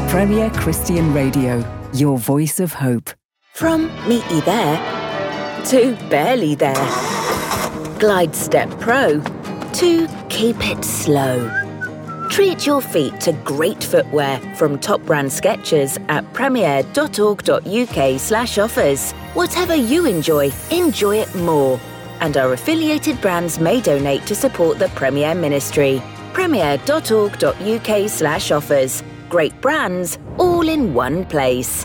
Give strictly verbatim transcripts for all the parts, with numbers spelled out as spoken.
Premier Christian Radio, your voice of hope. From meet you there to barely there. Glide Step Pro to keep it slow. Treat your feet to great footwear from top brand Skechers at premier.org.uk slash offers. Whatever you enjoy, enjoy it more. And our affiliated brands may donate to support the Premier ministry. premier.org.uk slash offers. Great brands, all in one place.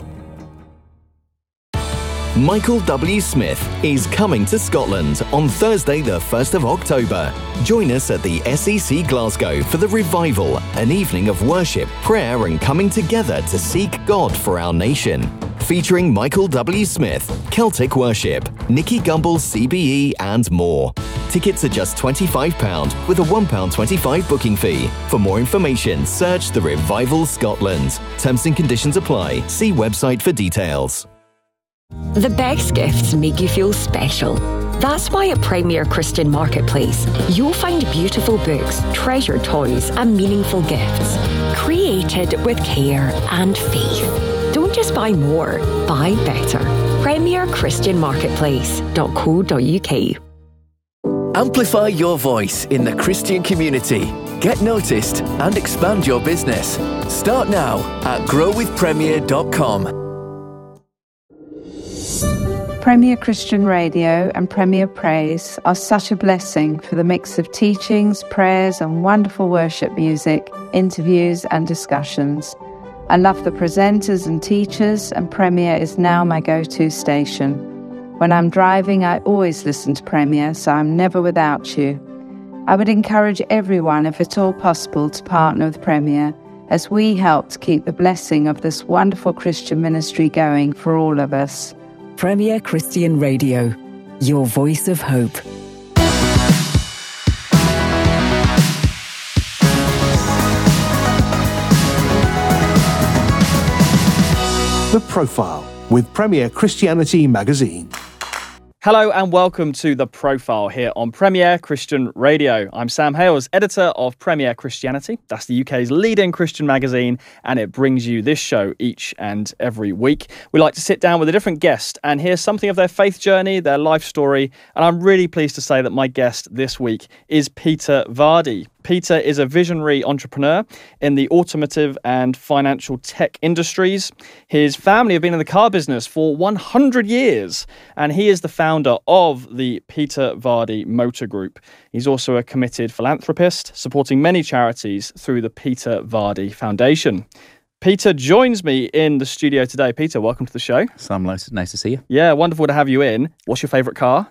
Michael W. Smith is coming to Scotland on Thursday the first of October. Join us at the S E C Glasgow for the Revival, an evening of worship, prayer and coming together to seek God for our nation. Featuring Michael W. Smith, Celtic Worship, Nicky Gumbel C B E and more. Tickets are just twenty-five pounds with a one pound twenty-five booking fee. For more information, search The Revival Scotland. Terms and conditions apply. See website for details. The best gifts make you feel special. That's why at Premier Christian Marketplace, you'll find beautiful books, treasured toys and meaningful gifts, created with care and faith. Don't just buy more, buy better. premier christian marketplace dot co dot uk. Amplify your voice in the Christian community. Get noticed and expand your business. Start now at grow with premier dot com. Premier Christian Radio and Premier Praise are such a blessing for the mix of teachings, prayers and wonderful worship music, interviews and discussions. I love the presenters and teachers, and Premier is now my go-to station. When I'm driving, I always listen to Premier, so I'm never without you. I would encourage everyone, if at all possible, to partner with Premier as we help to keep the blessing of this wonderful Christian ministry going for all of us. Premier Christian Radio, your voice of hope. The Profile with Premier Christianity Magazine. Hello and welcome to The Profile here on Premier Christian Radio. I'm Sam Hales, editor of Premier Christianity. That's the U K's leading Christian magazine, and it brings you this show each and every week. We like to sit down with a different guest and hear something of their faith journey, their life story, and I'm really pleased to say that my guest this week is Peter Vardy. Peter is a visionary entrepreneur in the automotive and financial tech industries. His family have been in the car business for one hundred years, and he is the founder of the Peter Vardy Motor Group. He's also a committed philanthropist, supporting many charities through the Peter Vardy Foundation. Peter joins me in the studio today. Peter, welcome to the show. Sam, nice, nice to see you. Yeah, wonderful to have you in. What's your favourite car?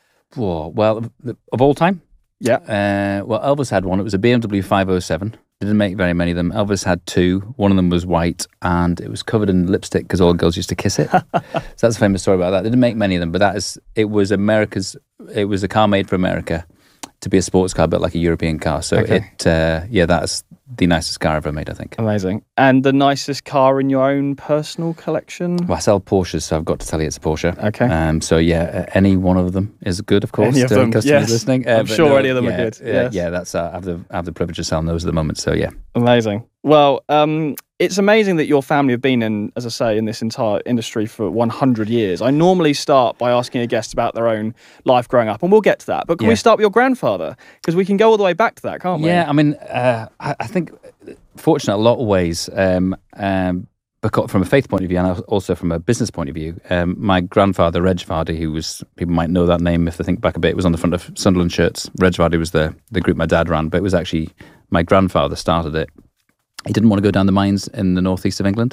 Oh, well, of all time? Yeah. Uh, well, Elvis had one. It was a B M W five oh seven. Didn't make very many of them. Elvis had two. One of them was white, and it was covered in lipstick because all girls used to kiss it. So that's a famous story about that. They didn't make many of them, but that is, it was America's, it was a car made for America to be a sports car, but like a European car. So Okay. it, uh, yeah, that's the nicest car ever made, I think. Amazing. And the nicest car in your own personal collection? Well, I sell Porsches, so I've got to tell you it's a Porsche. Okay. Um, so yeah, uh, any one of them is good, of course. Any of to them, customers yes. listening. I'm but sure any of them are yeah, good, Uh, yes. Yeah, that's uh, I have the I have the privilege of selling those at the moment. So yeah. Amazing. Well, um, it's amazing that your family have been in, as I say, in this entire industry for one hundred years. I normally start by asking a guest about their own life growing up, and we'll get to that. But can Yeah. we start with your grandfather? Because we can go all the way back to that, can't we? Yeah, I mean, uh, I, I think fortunate in a lot of ways, um, um, because from a faith point of view and also from a business point of view. Um, my grandfather, Reg Vardy, who was, people might know that name if they think back a bit, was on the front of Sunderland shirts. Reg Vardy was the, the group my dad ran, but it was actually my grandfather started it. He didn't want to go down the mines in the northeast of England.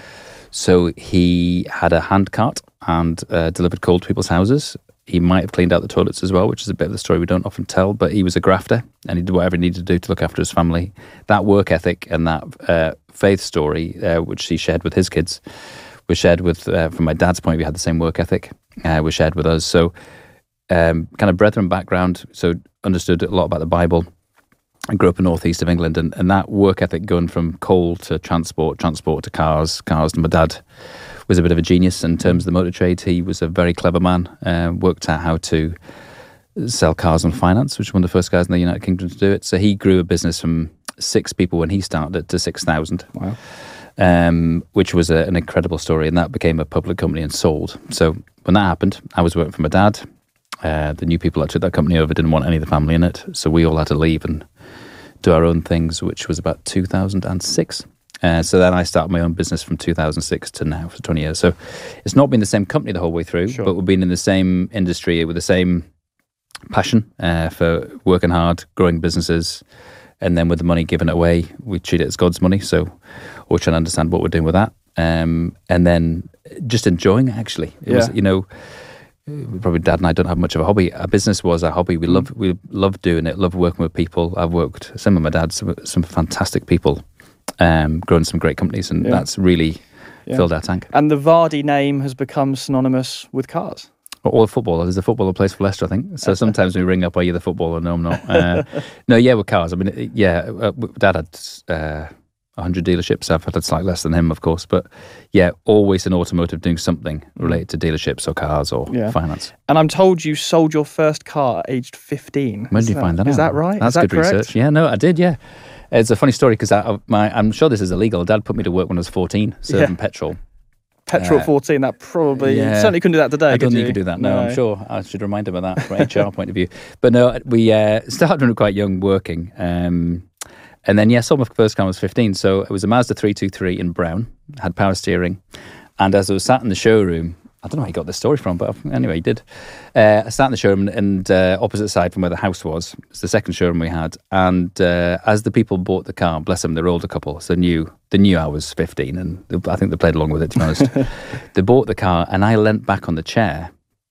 So he had a hand cart and uh, delivered coal to people's houses. He might have cleaned out the toilets as well, which is a bit of the story we don't often tell, but he was a grafter and he did whatever he needed to do to look after his family. That work ethic and that uh, faith story, uh, which he shared with his kids, was shared with, uh, from my dad's point of view, had the same work ethic, uh, was shared with us. So um, kind of brethren background, so understood a lot about the Bible. I grew up in the northeast of England, and, and that work ethic going from coal to transport, transport to cars, cars to my dad was a bit of a genius in terms of the motor trade. He was a very clever man, uh, worked out how to sell cars on finance, which was one of the first guys in the United Kingdom to do it. So he grew a business from six people when he started to six thousand. Wow. um, which was a, an incredible story. And that became a public company and sold. So when that happened, I was working for my dad. Uh, the new people that took that company over didn't want any of the family in it. So we all had to leave and do our own things, which was about two thousand six. Uh, so then I started my own business from two thousand six to now for twenty years. So it's not been the same company the whole way through, sure. but we've been in the same industry with the same passion uh, for working hard, growing businesses, and then with the money given away, we treat it as God's money. So we're trying to understand what we're doing with that, um, and then just enjoying it. Actually, it yeah. was, you know, probably Dad and I don't have much of a hobby. Our business was our hobby. We mm. love we love doing it. Love working with people. I've worked some with my dad, some, some fantastic people, um, grown some great companies, and yeah. that's really yeah. filled our tank. And the Vardy name has become synonymous with cars. Or the footballer. There's a footballer plays for Leicester, I think. So sometimes we ring up, are you the footballer? No, I'm not. Uh, no, yeah, with cars. I mean, yeah, uh, Dad had uh, one hundred dealerships. I've had slightly less than him, of course. But yeah, always in automotive doing something related to dealerships or cars or yeah. finance. And I'm told you sold your first car at aged fifteen. When did you find that out? Is that right? That's is that good correct? research. Yeah, no, I did, yeah. It's a funny story because I'm sure this is illegal. Dad put me to work when I was fourteen, serving yeah. petrol. Petrol uh, at fourteen, that probably, yeah. certainly couldn't do that today, I don't could think you? you could do that, no, no, I'm sure. I should remind him of that from an H R point of view. But no, we uh, started when we were quite young working. Um, and then, yeah, sold my first car when I was fifteen. So it was a Mazda three twenty-three in brown, had power steering. And as I was sat in the showroom, I don't know where he got this story from, but anyway, he did. Uh, I sat in the showroom and uh, opposite side from where the house was. It's the second showroom we had. And uh, as the people bought the car, bless them, they're older couple, so they knew, they knew I was fifteen, and they, I think they played along with it, to be honest. They bought the car, and I leant back on the chair,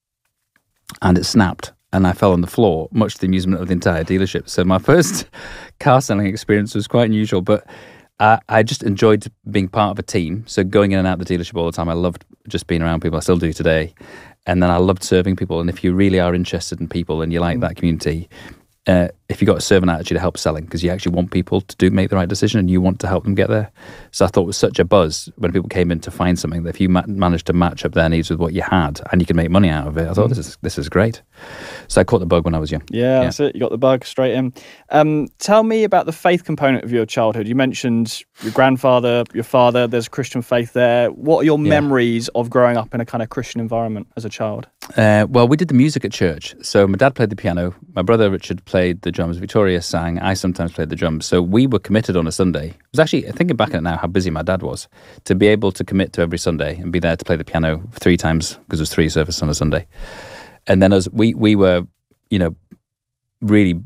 and it snapped, and I fell on the floor, much to the amusement of the entire dealership. So my first car selling experience was quite unusual, but I, I just enjoyed being part of a team. So going in and out of the dealership all the time, I loved just being around people. I still do today. And then I loved serving people. And if you really are interested in people and you like that community, uh, if you've got a servant attitude, it helps selling because you actually want people to do make the right decision and you want to help them get there. So I thought it was such a buzz when people came in to find something that if you ma- managed to match up their needs with what you had and you can make money out of it, I thought mm. this is this is great. So I caught the bug when I was young. Yeah, yeah. That's it. You got the bug straight in. Um, tell me about the faith component of your childhood. You mentioned your grandfather, your father, there's Christian faith there. What are your yeah. memories of growing up in a kind of Christian environment as a child? Uh, well, we did the music at church. So my dad played the piano. My brother Richard played the drums. Victoria sang. I sometimes played the drums. So we were committed on a Sunday. It was actually, thinking back on it now, how busy my dad was, to be able to commit to every Sunday and be there to play the piano three times, because there's three services on a Sunday. And then as we, we were, you know, really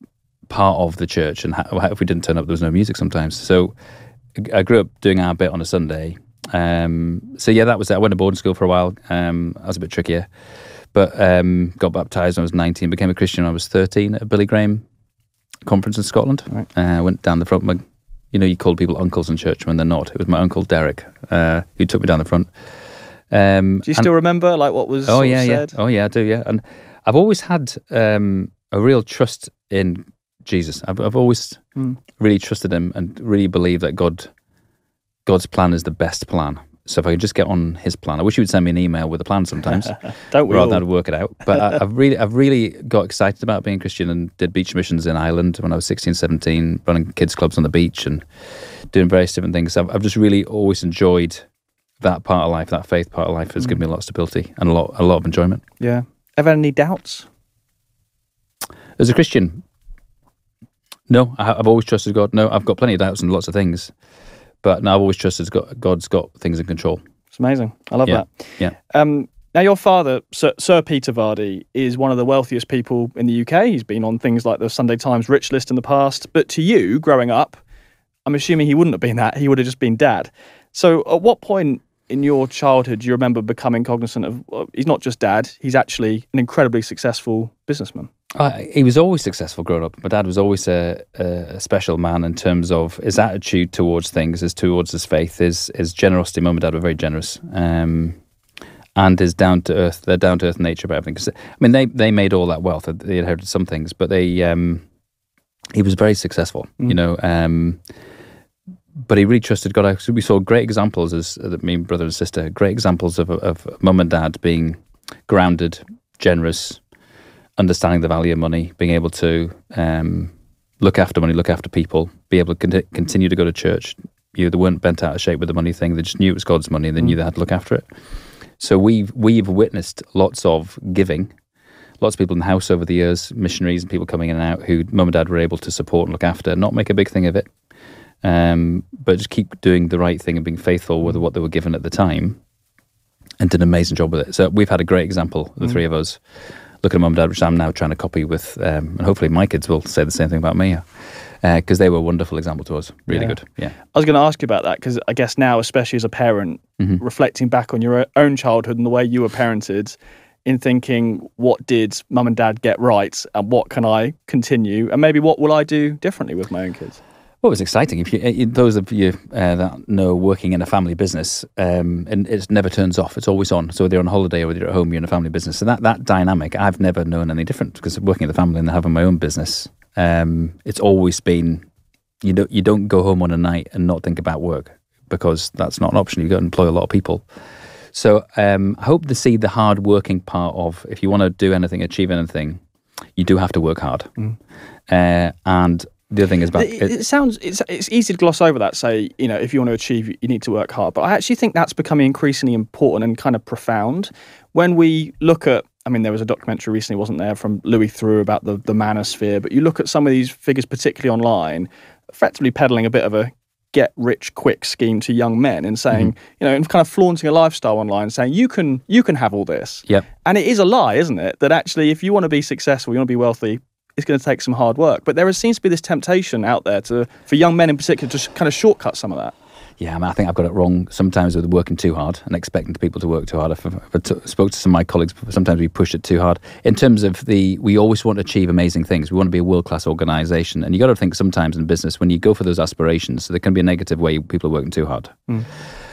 part of the church. And how, if we didn't turn up, there was no music sometimes. So I grew up doing our bit on a Sunday. Um, so yeah, that was it. I went to boarding school for a while. Um, I was a bit trickier, but um, got baptised when I was nineteen, became a Christian when I was thirteen at a Billy Graham conference in Scotland. I right. uh, went down the front. My, you know, you call people uncles in church when they're not. It was my uncle Derek uh, who took me down the front. Um, do you still and, remember like what was oh yeah said? yeah oh yeah I do yeah and I've always had um, a real trust in Jesus. I've, I've always mm. really trusted him and really believed that God God's plan is the best plan. So if I could just get on his plan, I wish you would send me an email with a plan sometimes. Don't we? Rather than work it out. But I, I've really, I've really got excited about being Christian and did beach missions in Ireland when I was sixteen, seventeen, running kids clubs on the beach and doing various different things. I've, I've just really always enjoyed that part of life. That faith part of life has mm. given me a lot of stability and a lot, a lot of enjoyment. Yeah. Ever had any doubts? As a Christian, no. I, I've always trusted God. No, I've got plenty of doubts and lots of things. But no, I've always trusted God, God's got things in control. It's amazing. I love yeah. that. Yeah. Um, now, your father, Sir, Sir Peter Vardy, is one of the wealthiest people in the U K. He's been on things like the Sunday Times Rich List in the past. But to you, growing up, I'm assuming he wouldn't have been that. He would have just been dad. So at what point in your childhood do you remember becoming cognizant of, well, he's not just dad, he's actually an incredibly successful businessman? Uh, he was always successful growing up. My dad was always a, a special man in terms of his attitude towards things, his towards his faith, his his generosity. Mum and dad were very generous, um, and his down to earth, their down to earth nature about everything. 'Cause, I mean, they they made all that wealth. They inherited some things, but they um, he was very successful. Mm. You know, um, but he really trusted God. We saw great examples as uh, me, brother and sister, great examples of of mum and dad being grounded, generous, understanding the value of money, being able to um, look after money, look after people, be able to con- continue to go to church, You know, they weren't bent out of shape with the money thing. They just knew it was God's money, and they mm. knew they had to look after it. So we've we've witnessed lots of giving, lots of people in the house over the years, missionaries and people coming in and out who mum and dad were able to support and look after, not make a big thing of it, um, but just keep doing the right thing and being faithful with what they were given at the time, and did an amazing job with it. So we've had a great example, the mm. three of us. Look at mum and dad, which I'm now trying to copy with, um, and hopefully my kids will say the same thing about me, because uh, they were a wonderful example to us. Really yeah. good. Yeah. I was going to ask you about that, because I guess now, especially as a parent, mm-hmm. reflecting back on your own childhood and the way you were parented, in thinking, what did mum and dad get right, and what can I continue, and maybe what will I do differently with my own kids? Well, it was exciting. If you, those of you uh, that know working in a family business, um, and it never turns off. It's always on. So whether you're on holiday or whether you're at home, you're in a family business. So that, that dynamic, I've never known any different, because working in the family and having my own business, um, it's always been, you don't, you don't go home on a night and not think about work, because that's not an option. You've got to employ a lot of people. So um, I hope to see the hard working part of, if you want to do anything, achieve anything, you do have to work hard. Mm. Uh, and the other thing is about it, it sounds it's it's easy to gloss over that. Say, you know, if you want to achieve, you need to work hard. But I actually think that's becoming increasingly important and kind of profound when we look at. I mean, there was a documentary recently, wasn't there, from Louis Theroux about the the manosphere. But you look at some of these figures, particularly online, effectively peddling a bit of a get rich quick scheme to young men and saying, mm-hmm. you know, and kind of flaunting a lifestyle online, saying you can you can have all this. Yep. And it is a lie, isn't it? That actually, if you want to be successful, you want to be wealthy, it's going to take some hard work. But there seems to be this temptation out there to, for young men in particular, to kind of shortcut some of that. Yeah, I mean, I think I've got it wrong sometimes with working too hard and expecting people to work too hard. If I t- spoke to some of my colleagues, sometimes we push it too hard. In terms of the, we always want to achieve amazing things. We want to be a world-class organisation. And you got to think sometimes in business, when you go for those aspirations, so there can be a negative way people are working too hard. Mm.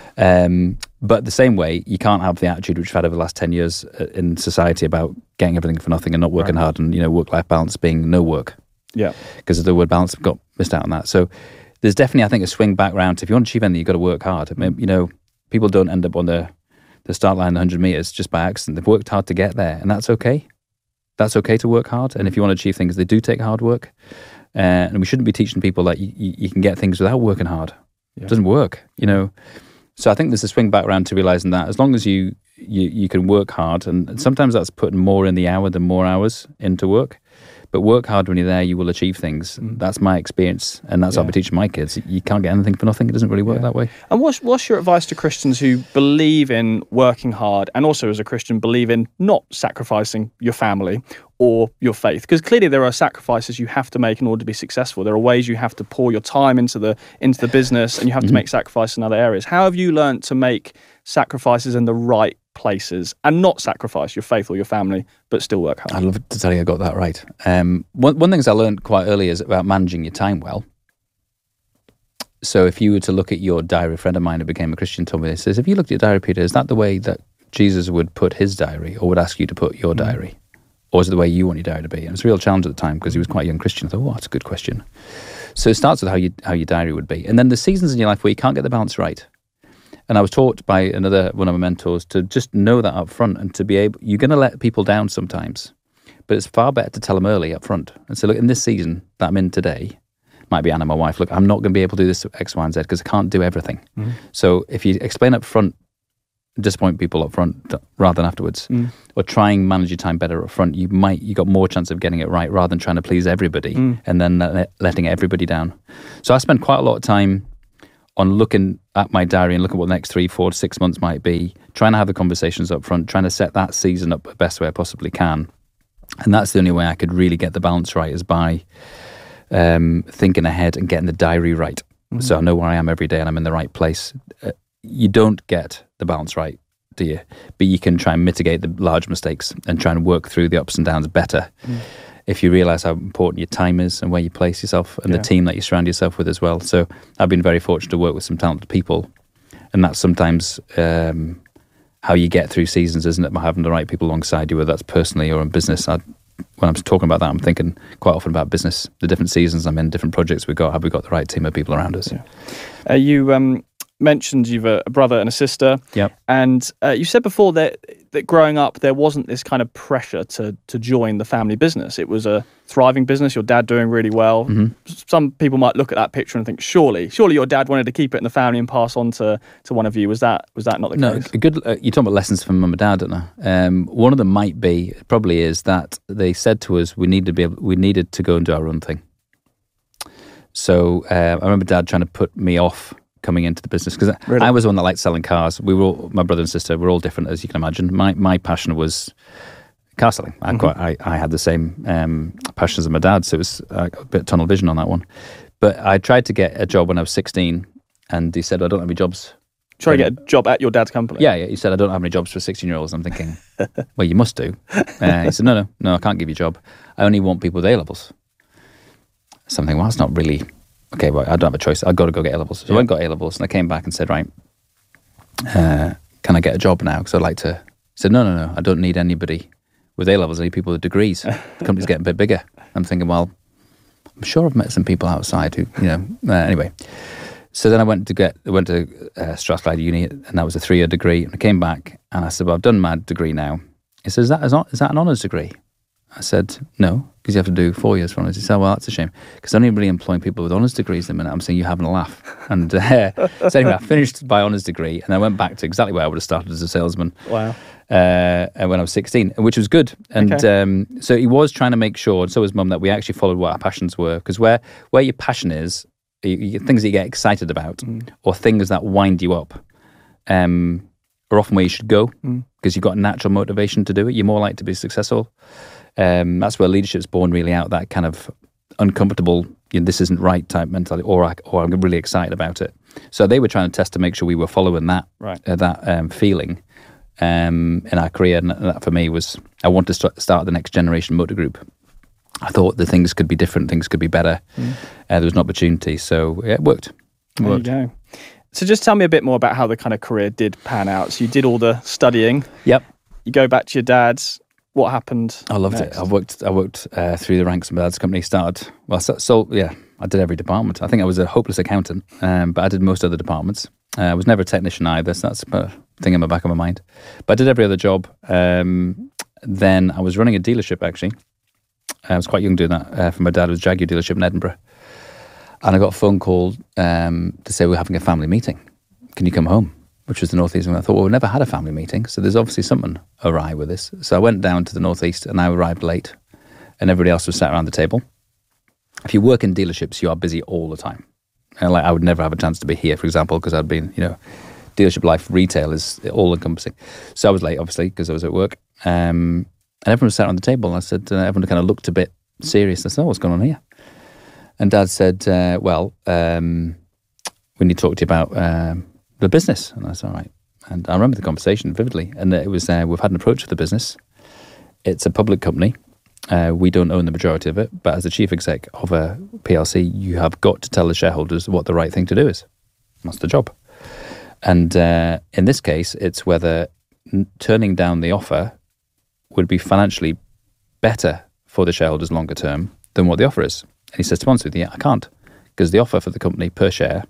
Um, but the same way, you can't have the attitude which we've had over the last ten years in society about getting everything for nothing and not working right. hard, and, you know, work-life balance being no work. Yeah. Because of the word balance, we've got missed out on that. So there's definitely, I think, a swing back round to, if you want to achieve anything, you've got to work hard. I mean, you know, people don't end up on the, the start line, the one hundred metres, just by accident. They've worked hard to get there, and that's okay. That's okay to work hard. And if you want to achieve things, they do take hard work. Uh, and we shouldn't be teaching people that you, you, you can get things without working hard. Yeah. It doesn't work, you know. So I think there's a swing back round to realising that as long as you, you, you can work hard, and, and sometimes that's putting more in the hour than more hours into work. But work hard when you're there, you will achieve things. Mm. That's my experience, and that's yeah. what I'll be teaching my kids. You can't get anything for nothing. It doesn't really work yeah. that way. And what's what's your advice to Christians who believe in working hard, and also as a Christian believe in not sacrificing your family or your faith? Because clearly there are sacrifices you have to make in order to be successful. There are ways you have to pour your time into the into the business, and you have mm-hmm. to make sacrifices in other areas. How have you learned to make sacrifices in the right places and not sacrifice your faith or your family, but still work hard? I'd love to tell you I got that right. Um, one, one of the things I learned quite early is about managing your time well. So if you were to look at your diary, a friend of mine who became a Christian told me this, says, if you looked at your diary, Peter, is that the way that Jesus would put his diary, or would ask you to put your mm-hmm. diary? Or is it the way you want your diary to be? And it was a real challenge at the time, because he was quite a young Christian. I thought, oh, that's a good question. So it starts with how you how your diary would be. And then the seasons in your life where you can't get the balance right. And I was taught by another one of my mentors to just know that up front, and to be able, you're going to let people down sometimes, but it's far better to tell them early up front and say, look, in this season that I'm in today, might be Anna, my wife, look, I'm not going to be able to do this X, Y, and Z because I can't do everything. Mm. So if you explain up front, disappoint people up front rather than afterwards, mm. or try and manage your time better up front, you might, you got more chance of getting it right rather than trying to please everybody mm. and then let, letting everybody down. So I spent quite a lot of time on looking at my diary and looking at what the next three, four, six months might be, trying to have the conversations up front, trying to set that season up the best way I possibly can. And that's the only way I could really get the balance right, is by um, thinking ahead and getting the diary right. Mm-hmm. So I know where I am every day and I'm in the right place. Uh, you don't get the balance right, do you? But you can try and mitigate the large mistakes and try and work through the ups and downs better. Mm. If you realise how important your time is and where you place yourself, and yeah. the team that you surround yourself with as well. So I've been very fortunate to work with some talented people, and that's sometimes um, how you get through seasons, isn't it? By having the right people alongside you, whether that's personally or in business. I, when I'm talking about that, I'm thinking quite often about business, the different seasons I'm in, different projects we've got. Have we got the right team of people around us? Yeah. Uh, you um, mentioned you've a, a brother and a sister. Yep. And uh, you said before that that growing up there wasn't this kind of pressure to to join the family business. It was a thriving business. Your dad doing really well. Mm-hmm. Some people might look at that picture and think, surely, surely your dad wanted to keep it in the family and pass on to, to one of you. Was that was that not the no, case? A good. Uh, you're talking about lessons from mum and dad, don't I? Um, one of them might be, probably is that they said to us we needed to be able, we needed to go and do our own thing. So uh, I remember Dad trying to put me off coming into the business because really? I was the one that liked selling cars. We were all, my brother and sister were all different, as you can imagine. My my passion was car selling. I, mm-hmm. quite, I, I had the same um, passions as my dad, so it was uh, a bit tunnel vision on that one. But I tried to get a job when I was sixteen, and he said, well, I don't have any jobs. Try to get a job at your dad's company? Yeah, yeah. He said, I don't have any jobs for sixteen-year-olds. I'm thinking, well, you must do. Uh, he said, no, no, no, I can't give you a job. I only want people with A-levels. Something, well, that's not really... Okay, well, I don't have a choice. I've got to go get A-levels. So yeah. I went and got A-levels, and I came back and said, right, uh, can I get a job now? Because I'd like to... He said, no, no, no, I don't need anybody with A-levels. I need people with degrees. The company's getting a bit bigger. I'm thinking, well, I'm sure I've met some people outside who, you know... Uh, anyway, so then I went to get... I went to uh, Strathclyde Uni, and that was a three-year degree. And I came back, and I said, well, I've done my degree now. He said, is that, is that an honours degree? I said, no, because you have to do four years for honours. He said, well, that's a shame, because I'm only really employing people with honours degrees in a minute. I'm saying, you're having a laugh. And uh, so anyway, I finished my honours degree, and I went back to exactly where I would have started as a salesman. Wow. Uh, when I was sixteen, which was good. And okay. um, so he was trying to make sure, and so was Mum, that we actually followed what our passions were. Because where, where your passion is, you, you, things that you get excited about, mm. or things that wind you up, um, are often where you should go, because mm. you've got natural motivation to do it. You're more likely to be successful. Um, that's where leadership's born really out, that kind of uncomfortable, you know, this isn't right type mentality, or, I, or I'm really excited about it. So they were trying to test to make sure we were following that right. uh, that um, feeling um, in our career. And that for me was, I wanted to st- start the next generation motor group. I thought the things could be different, things could be better. Mm. Uh, there was an opportunity, so yeah, it worked. It there worked. you go. So just tell me a bit more about how the kind of career did pan out. So you did all the studying. Yep. You go back to your dad's. What happened? I loved next? it. I worked. I worked uh, through the ranks of my dad's company. Started well. So, so yeah, I did every department. I think I was a hopeless accountant, um, but I did most other departments. Uh, I was never a technician either, so that's a thing in the back of my mind. But I did every other job. Um, then I was running a dealership. Actually, I was quite young doing that. Uh, for my dad, it was a Jaguar dealership in Edinburgh, and I got a phone call um, to say we're having a family meeting. Can you come home? Which was the Northeast, and I thought, well, we've never had a family meeting, so there's obviously something awry with this. So I went down to the Northeast, and I arrived late, and everybody else was sat around the table. If you work in dealerships, you are busy all the time. And like, I would never have a chance to be here, for example, because I'd been, you know, dealership life, retail is all-encompassing. So I was late, obviously, because I was at work. Um, and everyone was sat around the table, and I said, uh, everyone kind of looked a bit serious. I said, oh, what's going on here? And Dad said, uh, well, um, we need to talk to you about... Um, the business. And I said, all right. And I remember the conversation vividly. And it was, uh, we've had an approach for the business. It's a public company. Uh, we don't own the majority of it. But as the chief exec of a P L C, you have got to tell the shareholders what the right thing to do is. That's the job. And uh, in this case, it's whether n- turning down the offer would be financially better for the shareholders longer term than what the offer is. And he says, to be honest with you, I can't. Because the offer for the company per share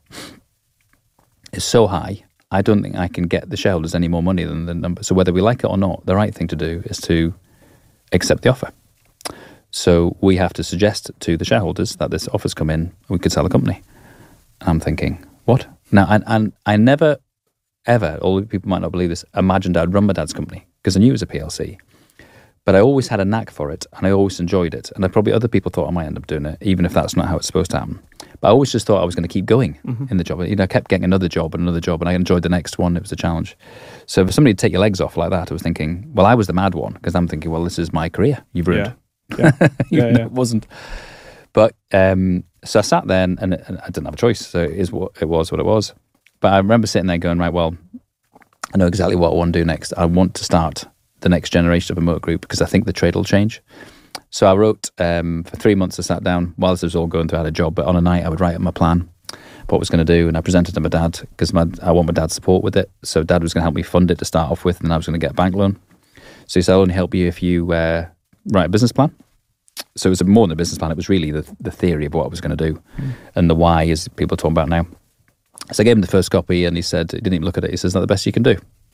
is so high, I don't think I can get the shareholders any more money than the number. So whether we like it or not, the right thing to do is to accept the offer. So we have to suggest to the shareholders that this offer's come in, we could sell the company. And I'm thinking, what? Now, and, and I never, ever, all people might not believe this, imagined I'd run my dad's company, because I knew it was a P L C. But I always had a knack for it, and I always enjoyed it. And I probably other people thought I might end up doing it, even if that's not how it's supposed to happen. But I always just thought I was going to keep going mm-hmm. in the job. You know, I kept getting another job and another job, and I enjoyed the next one. It was a challenge. So for somebody to take your legs off like that, I was thinking, well, I was the mad one, because I'm thinking, well, this is my career. You've ruined. Yeah, yeah. yeah, yeah. It wasn't. But um, so I sat there, and, and I didn't have a choice. So it is what it was, what it was. But I remember sitting there going, right, well, I know exactly what I want to do next. I want to start the next generation of a motor group, because I think the trade will change. So I wrote, um, for three months I sat down, while this was all going through, I had a job, but on a night I would write up my plan, what I was going to do, and I presented to my dad, because my, I want my dad's support with it. So Dad was going to help me fund it to start off with, and then I was going to get a bank loan. So he said, I'll only help you if you uh, write a business plan. So it was more than a business plan, it was really the, the theory of what I was going to do, mm. and the why is people talk about now. So I gave him the first copy, and he said, he didn't even look at it. He says, "Is that the best you can do?"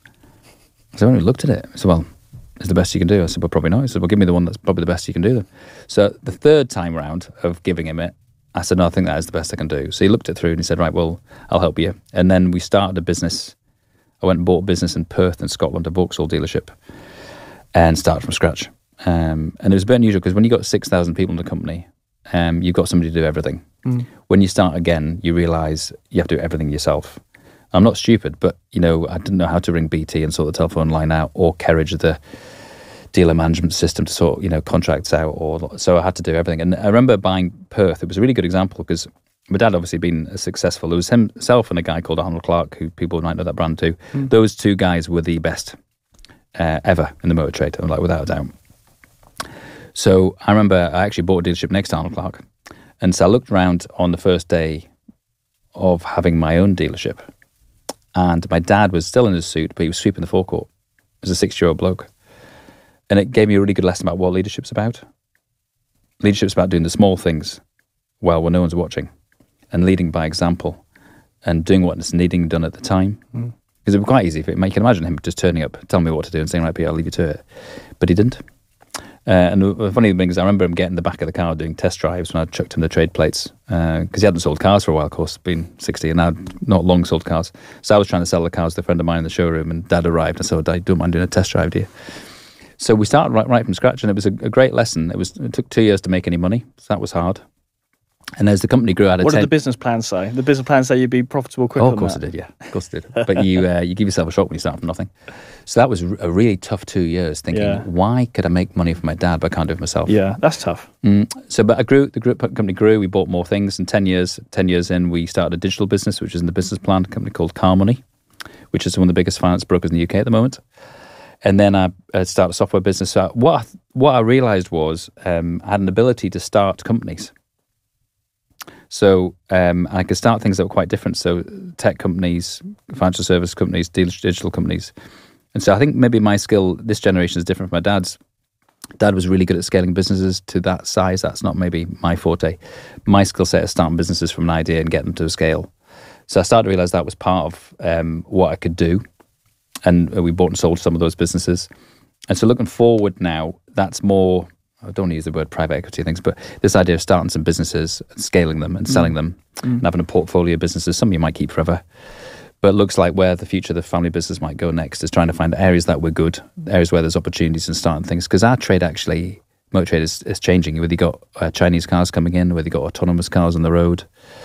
I said, "Well, he looked at it." I said, "Well, it's the best you can do." I said, "Well, probably not." He said, "Well, give me the one that's probably the best you can do then." So the third time round of giving him it, I said, "No, I think that is the best I can do." So he looked it through and he said, "Right, well, I'll help you." And then we started a business. I went and bought a business in Perth in Scotland, a Vauxhall dealership, and started from scratch. Um, and it was a bit unusual because when you got six thousand people in the company, um, you've got somebody to do everything. Mm. When you start again, you realise you have to do everything yourself. I'm not stupid, but, you know, I didn't know how to ring B T and sort the telephone line out, or Kerridge, the dealer management system, to sort, you know, contracts out. Or so I had to do everything. And I remember buying Perth. It was a really good example because my dad obviously been successful. It was himself and a guy called Arnold Clark, who people might know that brand too. Mm. Those two guys were the best uh, ever in the motor trade, like without a doubt. So I remember I actually bought a dealership next to Arnold Clark. And so I looked around on the first day of having my own dealership. And my dad was still in his suit, but he was sweeping the forecourt. He was a sixty-year-old bloke. And it gave me a really good lesson about what leadership's about. Leadership's about doing the small things well when no one's watching, and leading by example, and doing what is needing done at the time. Because mm. it would be quite easy. If it, you can imagine him just turning up, telling me what to do and saying, "Right, Peter, I'll leave you to it." But he didn't. Uh, and the funny thing is, I remember him getting in the back of the car doing test drives when I chucked him the trade plates, because uh, he hadn't sold cars for a while, of course, been sixty, and I'd not long sold cars. So I was trying to sell the cars to a friend of mine in the showroom, and Dad arrived and said, "Dad, don't mind doing a test drive, do you?" So we started right, right from scratch, and it was a, a great lesson. It was it took two years to make any money, so that was hard. And as the company grew out of what ten... did the business plan say? The business plan say you'd be profitable quicker. Oh, of course it did, yeah. Of course it did. But you uh, you give yourself a shock when you start from nothing. So that was a really tough two years thinking, yeah. why could I make money for my dad, but I can't do it myself? Yeah, that's tough. Mm. So, but I grew, the group company grew, we bought more things, and ten years, ten years in, we started a digital business, which is in the business plan, a company called Car Money, which is one of the biggest finance brokers in the U K at the moment. And then I uh, started a software business. So what I, what I realised was um, I had an ability to start companies. So um, I could start things that were quite different. So tech companies, financial service companies, digital companies. And so I think maybe my skill, this generation, is different from my dad's. Dad was really good at scaling businesses to that size. That's not maybe my forte. My skill set is starting businesses from an idea and getting them to a scale. So I started to realise that was part of um, what I could do. And we bought and sold some of those businesses. And so looking forward now, that's more... I don't want to use the word private equity things, but this idea of starting some businesses, scaling them and selling mm. them, mm. and having a portfolio of businesses, some you might keep forever. But it looks like where the future of the family business might go next is trying to find areas that we're good, areas where there's opportunities and starting things. Because our trade actually, motor trade is, is changing. Whether you got uh, Chinese cars coming in, whether you got autonomous cars on the road,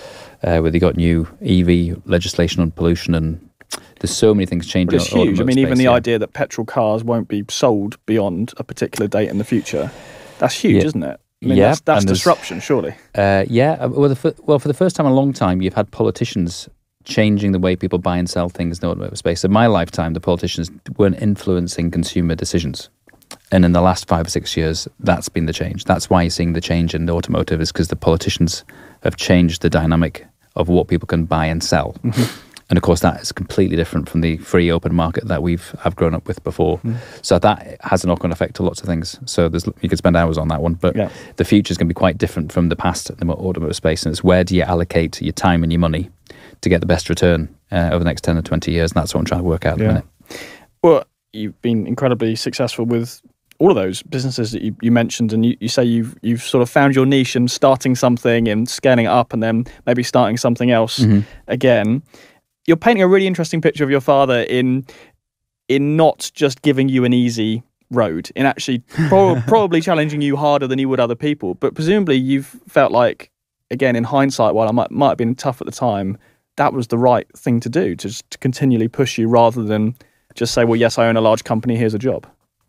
uh, whether you got new E V legislation on pollution, and there's so many things changing. But it's huge. I mean, space, even the yeah. idea that petrol cars won't be sold beyond a particular date in the future. That's huge, yeah. isn't it? I mean, yeah, that's, that's disruption, surely. Uh, yeah, well, the, well, for the first time in a long time, you've had politicians changing the way people buy and sell things in the automotive space. In my lifetime, the politicians weren't influencing consumer decisions. And in the last five or six years, that's been the change. That's why you're seeing the change in the automotive, is because the politicians have changed the dynamic of what people can buy and sell. Mm-hmm. And of course, that is completely different from the free open market that we've have grown up with before. Mm. So that has a knock-on effect to lots of things. So there's, you could spend hours on that one, but yeah. the future is going to be quite different from the past in the automotive space. And it's where do you allocate your time and your money to get the best return uh, over the next ten or twenty years? And that's what I'm trying to work out at yeah. the minute. Well, you've been incredibly successful with all of those businesses that you, you mentioned, and you, you say you've you've sort of found your niche and starting something and scaling it up, and then maybe starting something else mm-hmm. again. You're painting a really interesting picture of your father in in not just giving you an easy road, in actually pro- probably challenging you harder than he would other people. But presumably you've felt like, again, in hindsight, while I might, might have been tough at the time, that was the right thing to do, to just to continually push you rather than just say, well, yes, I own a large company, here's a job.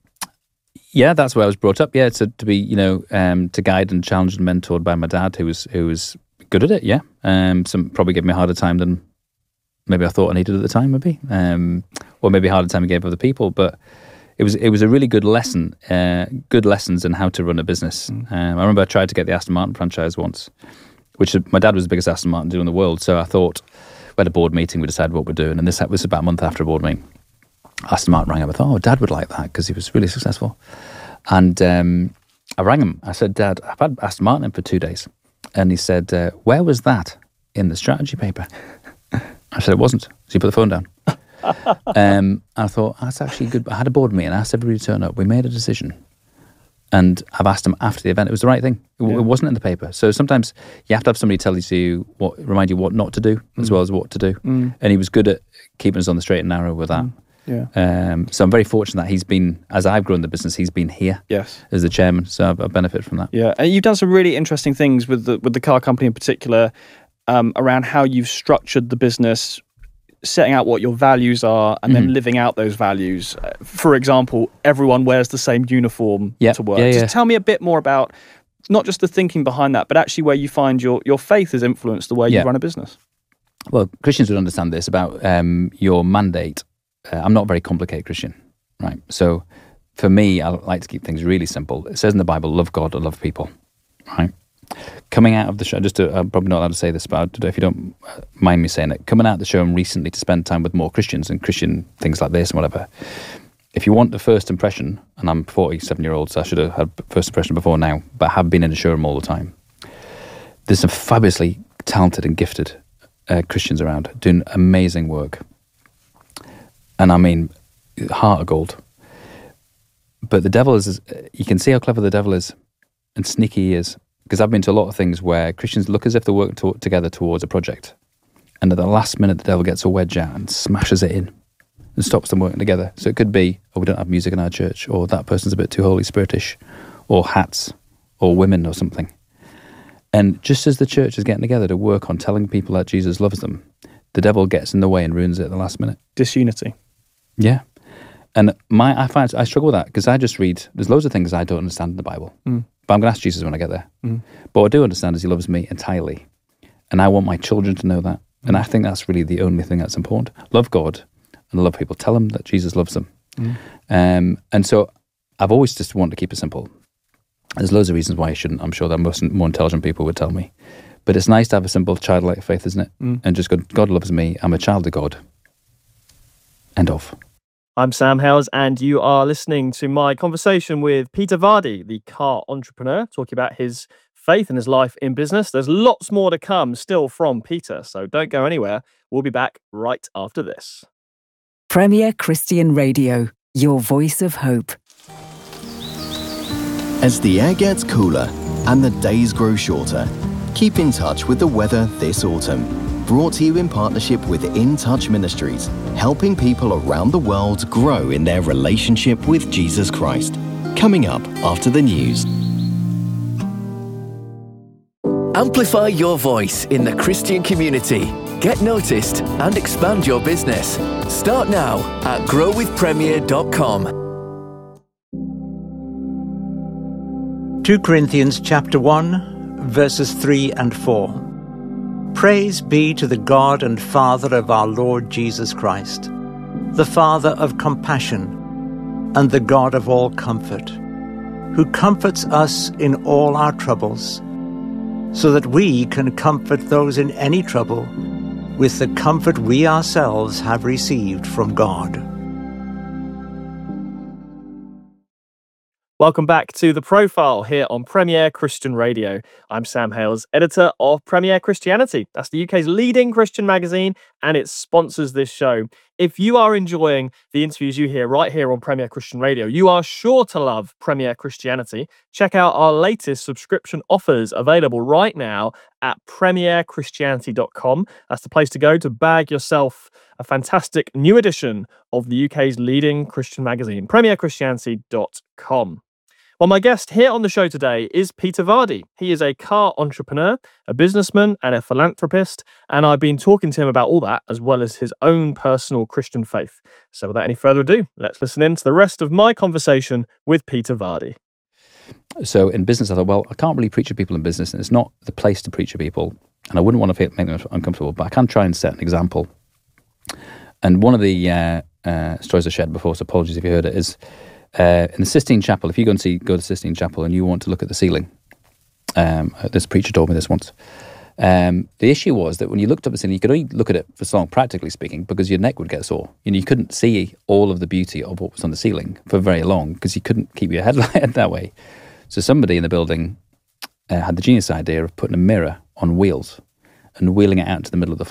Yeah, that's where I was brought up. Yeah, to, to be, you know, um, to guide and challenged and mentored by my dad, who was who was good at it, yeah. Um, some probably gave me a harder time than maybe I thought I needed at the time, maybe, um, or maybe a harder time I gave other people. But it was it was a really good lesson, uh, good lessons in how to run a business. Mm. Um, I remember I tried to get the Aston Martin franchise once, which my dad was the biggest Aston Martin dealer in the world. So I thought, we had a board meeting, we decided what we're doing, and this was about a month after a board meeting. Aston Martin rang up. I thought, oh, Dad would like that because he was really successful. And um, I rang him. I said, Dad, I've had Aston Martin in for two days. And he said, uh, where was that in the strategy paper? I said, it wasn't. So he put the phone down. um, I thought, that's actually good. I had a board meeting, I asked everybody to turn up. We made a decision. And I've asked them after the event, it was the right thing. It, yeah. it wasn't in the paper. So sometimes you have to have somebody tell you what, remind you what not to do, mm. as well as what to do. Mm. And he was good at keeping us on the straight and narrow with that. Mm. Yeah. Um, so I'm very fortunate that he's been, as I've grown the business, he's been here yes. as the chairman. So I've, I've benefited from that. Yeah. And you've done some really interesting things with the, with the car company in particular, um, around how you've structured the business, setting out what your values are and mm-hmm. then living out those values. For example, everyone wears the same uniform yep. to work. Yeah, Just yeah. tell me a bit more about not just the thinking behind that, but actually where you find your, your faith has influenced the way yeah. you run a business. Well, Christians would understand this about um, your mandate. Uh, I'm not a very complicated Christian, right? So for me, I like to keep things really simple. It says in the Bible, love God and love people, right? Coming out of the show, just to, I'm probably not allowed to say this, but if you don't mind me saying it, coming out of the show and recently to spend time with more Christians and Christian things like this and whatever, if you want the first impression, and I'm forty-seven year old, so I should have had first impression before now, but I have been in a showroom all the time. There's some fabulously talented and gifted uh, Christians around doing amazing work. And I mean, heart of gold. But the devil is, you can see how clever the devil is and sneaky he is. Because I've been to a lot of things where Christians look as if they're working to- together towards a project. And at the last minute, the devil gets a wedge out and smashes it in and stops them working together. So it could be, oh, we don't have music in our church, or that person's a bit too Holy Spirit-ish, or hats, or women, or something. And just as the church is getting together to work on telling people that Jesus loves them, the devil gets in the way and ruins it at the last minute. Disunity. Yeah. And my I find I struggle with that because I just read, there's loads of things I don't understand in the Bible. Mm. But I'm going to ask Jesus when I get there. Mm. But what I do understand is he loves me entirely. And I want my children to know that. And I think that's really the only thing that's important. Love God and love people. Tell them that Jesus loves them. Mm. Um, and so I've always just wanted to keep it simple. There's loads of reasons why I shouldn't. I'm sure that most more intelligent people would tell me. But it's nice to have a simple childlike faith, isn't it? Mm. And just go, God loves me. I'm a child of God. End of. I'm Sam Hales, and you are listening to my conversation with Peter Vardy, the car entrepreneur, talking about his faith and his life in business. There's lots more to come still from Peter, so don't go anywhere. We'll be back right after this. Premier Christian Radio, your voice of hope. As the air gets cooler and the days grow shorter, keep in touch with the weather this autumn. Brought to you in partnership with In Touch Ministries, helping people around the world grow in their relationship with Jesus Christ. Coming up after the news. Amplify your voice in the Christian community. Get noticed and expand your business. Start now at grow with premier dot com. Second Corinthians chapter one, verses three and four. Praise be to the God and Father of our Lord Jesus Christ, the Father of compassion and the God of all comfort, who comforts us in all our troubles, so that we can comfort those in any trouble with the comfort we ourselves have received from God. Welcome back to The Profile here on Premier Christian Radio. I'm Sam Hales, editor of Premier Christianity. That's the U K's leading Christian magazine, and it sponsors this show. If you are enjoying the interviews you hear right here on Premier Christian Radio, you are sure to love Premier Christianity. Check out our latest subscription offers available right now at premier christianity dot com. That's the place to go to bag yourself a fantastic new edition of the U K's leading Christian magazine, premier christianity dot com. Well, my guest here on the show today is Peter Vardy. He is a car entrepreneur, a businessman, and a philanthropist, and I've been talking to him about all that, as well as his own personal Christian faith. So without any further ado, let's listen in to the rest of my conversation with Peter Vardy. So in business, I thought, well, I can't really preach to people in business, and it's not the place to preach to people, and I wouldn't want to make them uncomfortable, but I can try and set an example. And one of the uh, uh, stories I shared before, so apologies if you heard it, is Uh, in the Sistine Chapel. If you go and see, go to Sistine Chapel and you want to look at the ceiling, um, this preacher told me this once. Um, the issue was that when you looked up the ceiling, you could only look at it for so long, practically speaking, because your neck would get sore. You know, you couldn't see all of the beauty of what was on the ceiling for very long because you couldn't keep your head lighted that way. So somebody in the building uh, had the genius idea of putting a mirror on wheels and wheeling it out to the middle of the floor.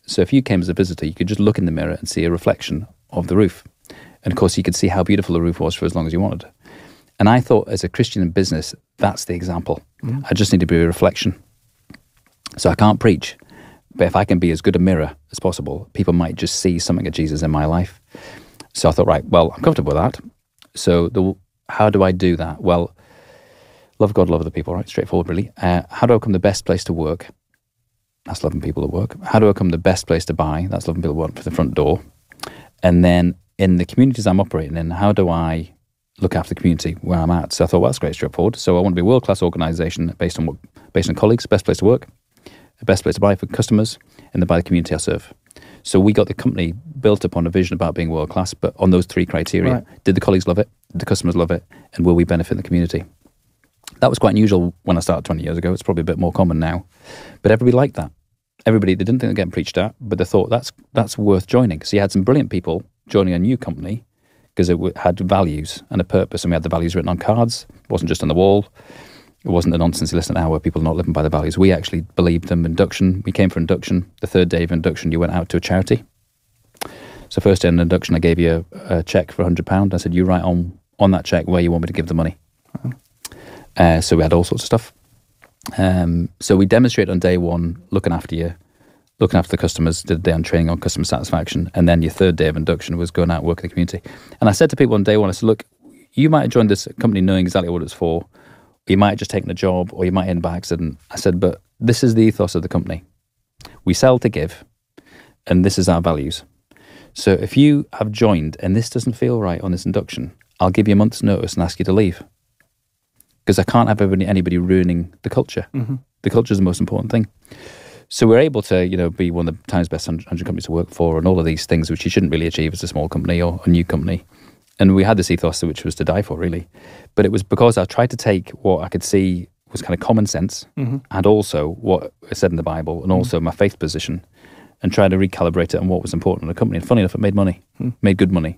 So if you came as a visitor, you could just look in the mirror and see a reflection of the roof. And of course, you could see how beautiful the roof was for as long as you wanted. And I thought, as a Christian in business, that's the example. Mm. I just need to be a reflection. So I can't preach, but if I can be as good a mirror as possible, people might just see something of Jesus in my life. So I thought, right, well, I'm comfortable with that. So the, how do I do that? Well, love God, love other people, right? Straightforward, really. Uh, how do I become the best place to work? That's loving people at work. How do I become the best place to buy? That's loving people at work for the front door. And then in the communities I'm operating in, how do I look after the community where I'm at? So I thought, well, that's great, straightforward. So I want to be a world-class organisation based on what, based on colleagues, best place to work, the best place to buy for customers, and then by the community I serve. So we got the company built upon a vision about being world-class, but on those three criteria. Right. Did the colleagues love it? Did the customers love it? And will we benefit the community? That was quite unusual when I started twenty years ago. It's probably a bit more common now. But everybody liked that. Everybody, they didn't think they were getting preached at, but they thought that's that's worth joining. So you had some brilliant people joining a new company because it w- had values and a purpose, and we had the values written on cards. It wasn't just on the wall. It wasn't the nonsense you listen to now where people are not living by the values. We actually believed them. Induction, we came for induction. The third day of induction, you went out to a charity. So first day of induction, I gave you a, a cheque for one hundred pounds. I said, you write on, on that cheque where you want me to give the money. Uh, so we had all sorts of stuff. Um, so we demonstrated on day one, looking after you, looking after the customers, did a day on training on customer satisfaction, and then your third day of induction was going out and working in the community. And I said to people on day one, I said, look, you might have joined this company knowing exactly what it's for, you might have just taken a job, or you might end by accident. I said, but this is the ethos of the company. We sell to give, and this is our values. So if you have joined and this doesn't feel right on this induction, I'll give you a month's notice and ask you to leave. Because I can't have everybody, anybody ruining the culture. Mm-hmm. The culture is the most important thing. So we're able to, you know, be one of the Times Best one hundred companies to work for and all of these things which you shouldn't really achieve as a small company or a new company. And we had this ethos which was to die for, really. But it was because I tried to take what I could see was kind of common sense mm-hmm. and also what is said in the Bible and also mm-hmm. my faith position and try to recalibrate it on what was important in the company. And funny enough, it made money, mm-hmm. made good money.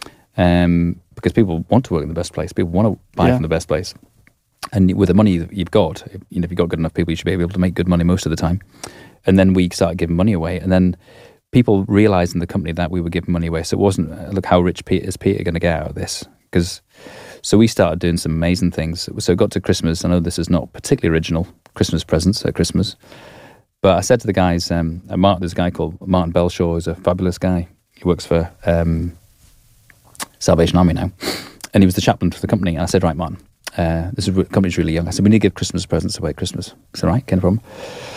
Um, because people want to work in the best place. People want to buy yeah. from the best place. And with the money that you've got, you know, if you've got good enough people, you should be able to make good money most of the time. And then we started giving money away. And then people realised in the company that we were giving money away. So it wasn't, uh, look, how rich Peter, is Peter going to get out of this? Because so we started doing some amazing things. So it got to Christmas. I know this is not particularly original, Christmas presents at Christmas. But I said to the guys, um, Martin, there's a guy called Martin Belshaw, who's a fabulous guy. He works for um, Salvation Army now. And he was the chaplain for the company. And I said, right, Martin, Uh, this is, the company's really young. I said, we need to give Christmas presents away at Christmas. He said, right, no problem.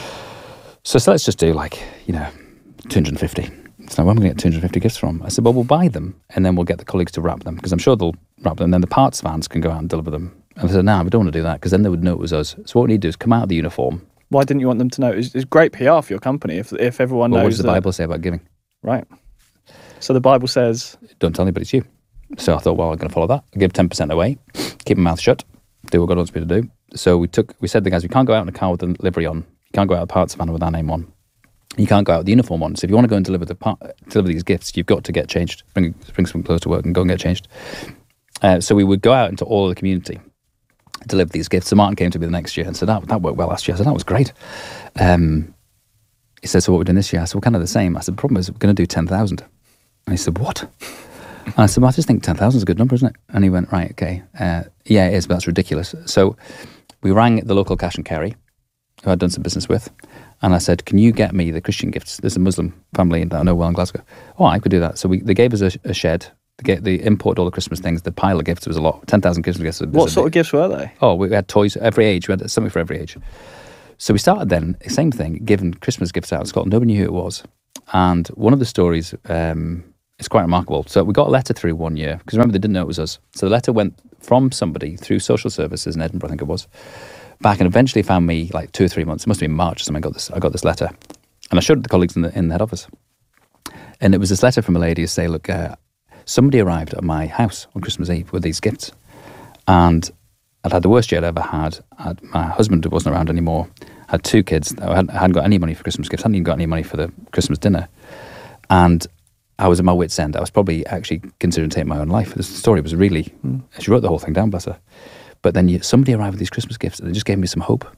So, so let's just do like, you know, two hundred fifty. So where am I going to get two hundred fifty gifts from? I said, well, we'll buy them and then we'll get the colleagues to wrap them because I'm sure they'll wrap them and then the parts vans can go out and deliver them. And I said, no, nah, we don't want to do that because then they would know it was us. So what we need to do is come out of the uniform. Why didn't you want them to know? It's, it's great P R for your company if if everyone well, knows. What does the that... Bible say about giving? Right. So the Bible says... Don't tell anybody it's you. So I thought, well, I'm going to follow that. I'll give ten percent away, keep my mouth shut. Do what God wants me to do. So we took, we said to the guys, we can't go out in a car with the livery on. You can't go out of the parts van with our name on. You can't go out with the uniform on. So if you want to go and deliver the part, deliver these gifts, you've got to get changed. Bring bring some clothes to work and go and get changed. Uh, so we would go out into all of the community, deliver these gifts. So Martin came to me the next year and said, that, that worked well last year. I said, that was great. Um, he said, so what we're doing this year? I said, well, kind of the same. I said, the problem is we're going to do ten thousand. And he said, what? And I said, well, I just think ten thousand is a good number, isn't it? And he went, right, okay. Uh, yeah, it is, but that's ridiculous. So we rang the local cash and carry, who I'd done some business with, and I said, can you get me the Christian gifts? There's a Muslim family that I know well in Glasgow. Oh, I could do that. So we, they gave us a, a shed. They, get, they imported all the Christmas things. The pile of gifts was a lot. ten thousand Christmas gifts. What sort of gifts were they? Oh, we had toys every age. We had something for every age. So we started then, same thing, giving Christmas gifts out in Scotland. Nobody knew who it was. And one of the stories... Um, It's quite remarkable. So we got a letter through one year, because remember, they didn't know it was us. So the letter went from somebody through social services in Edinburgh, I think it was, back and eventually found me like two or three months. It must have been March or something. I got this, I got this letter. And I showed it to the colleagues in the, in the head office. And it was this letter from a lady to say, look, uh, somebody arrived at my house on Christmas Eve with these gifts. And I'd had the worst year I'd ever had. I'd, my husband wasn't around anymore. I had two kids. I hadn't, I hadn't got any money for Christmas gifts. I hadn't even got any money for the Christmas dinner. And I was at my wit's end. I was probably actually considering taking my own life. The story was really, mm. she wrote the whole thing down, bless her. But then you, somebody arrived with these Christmas gifts and they just gave me some hope.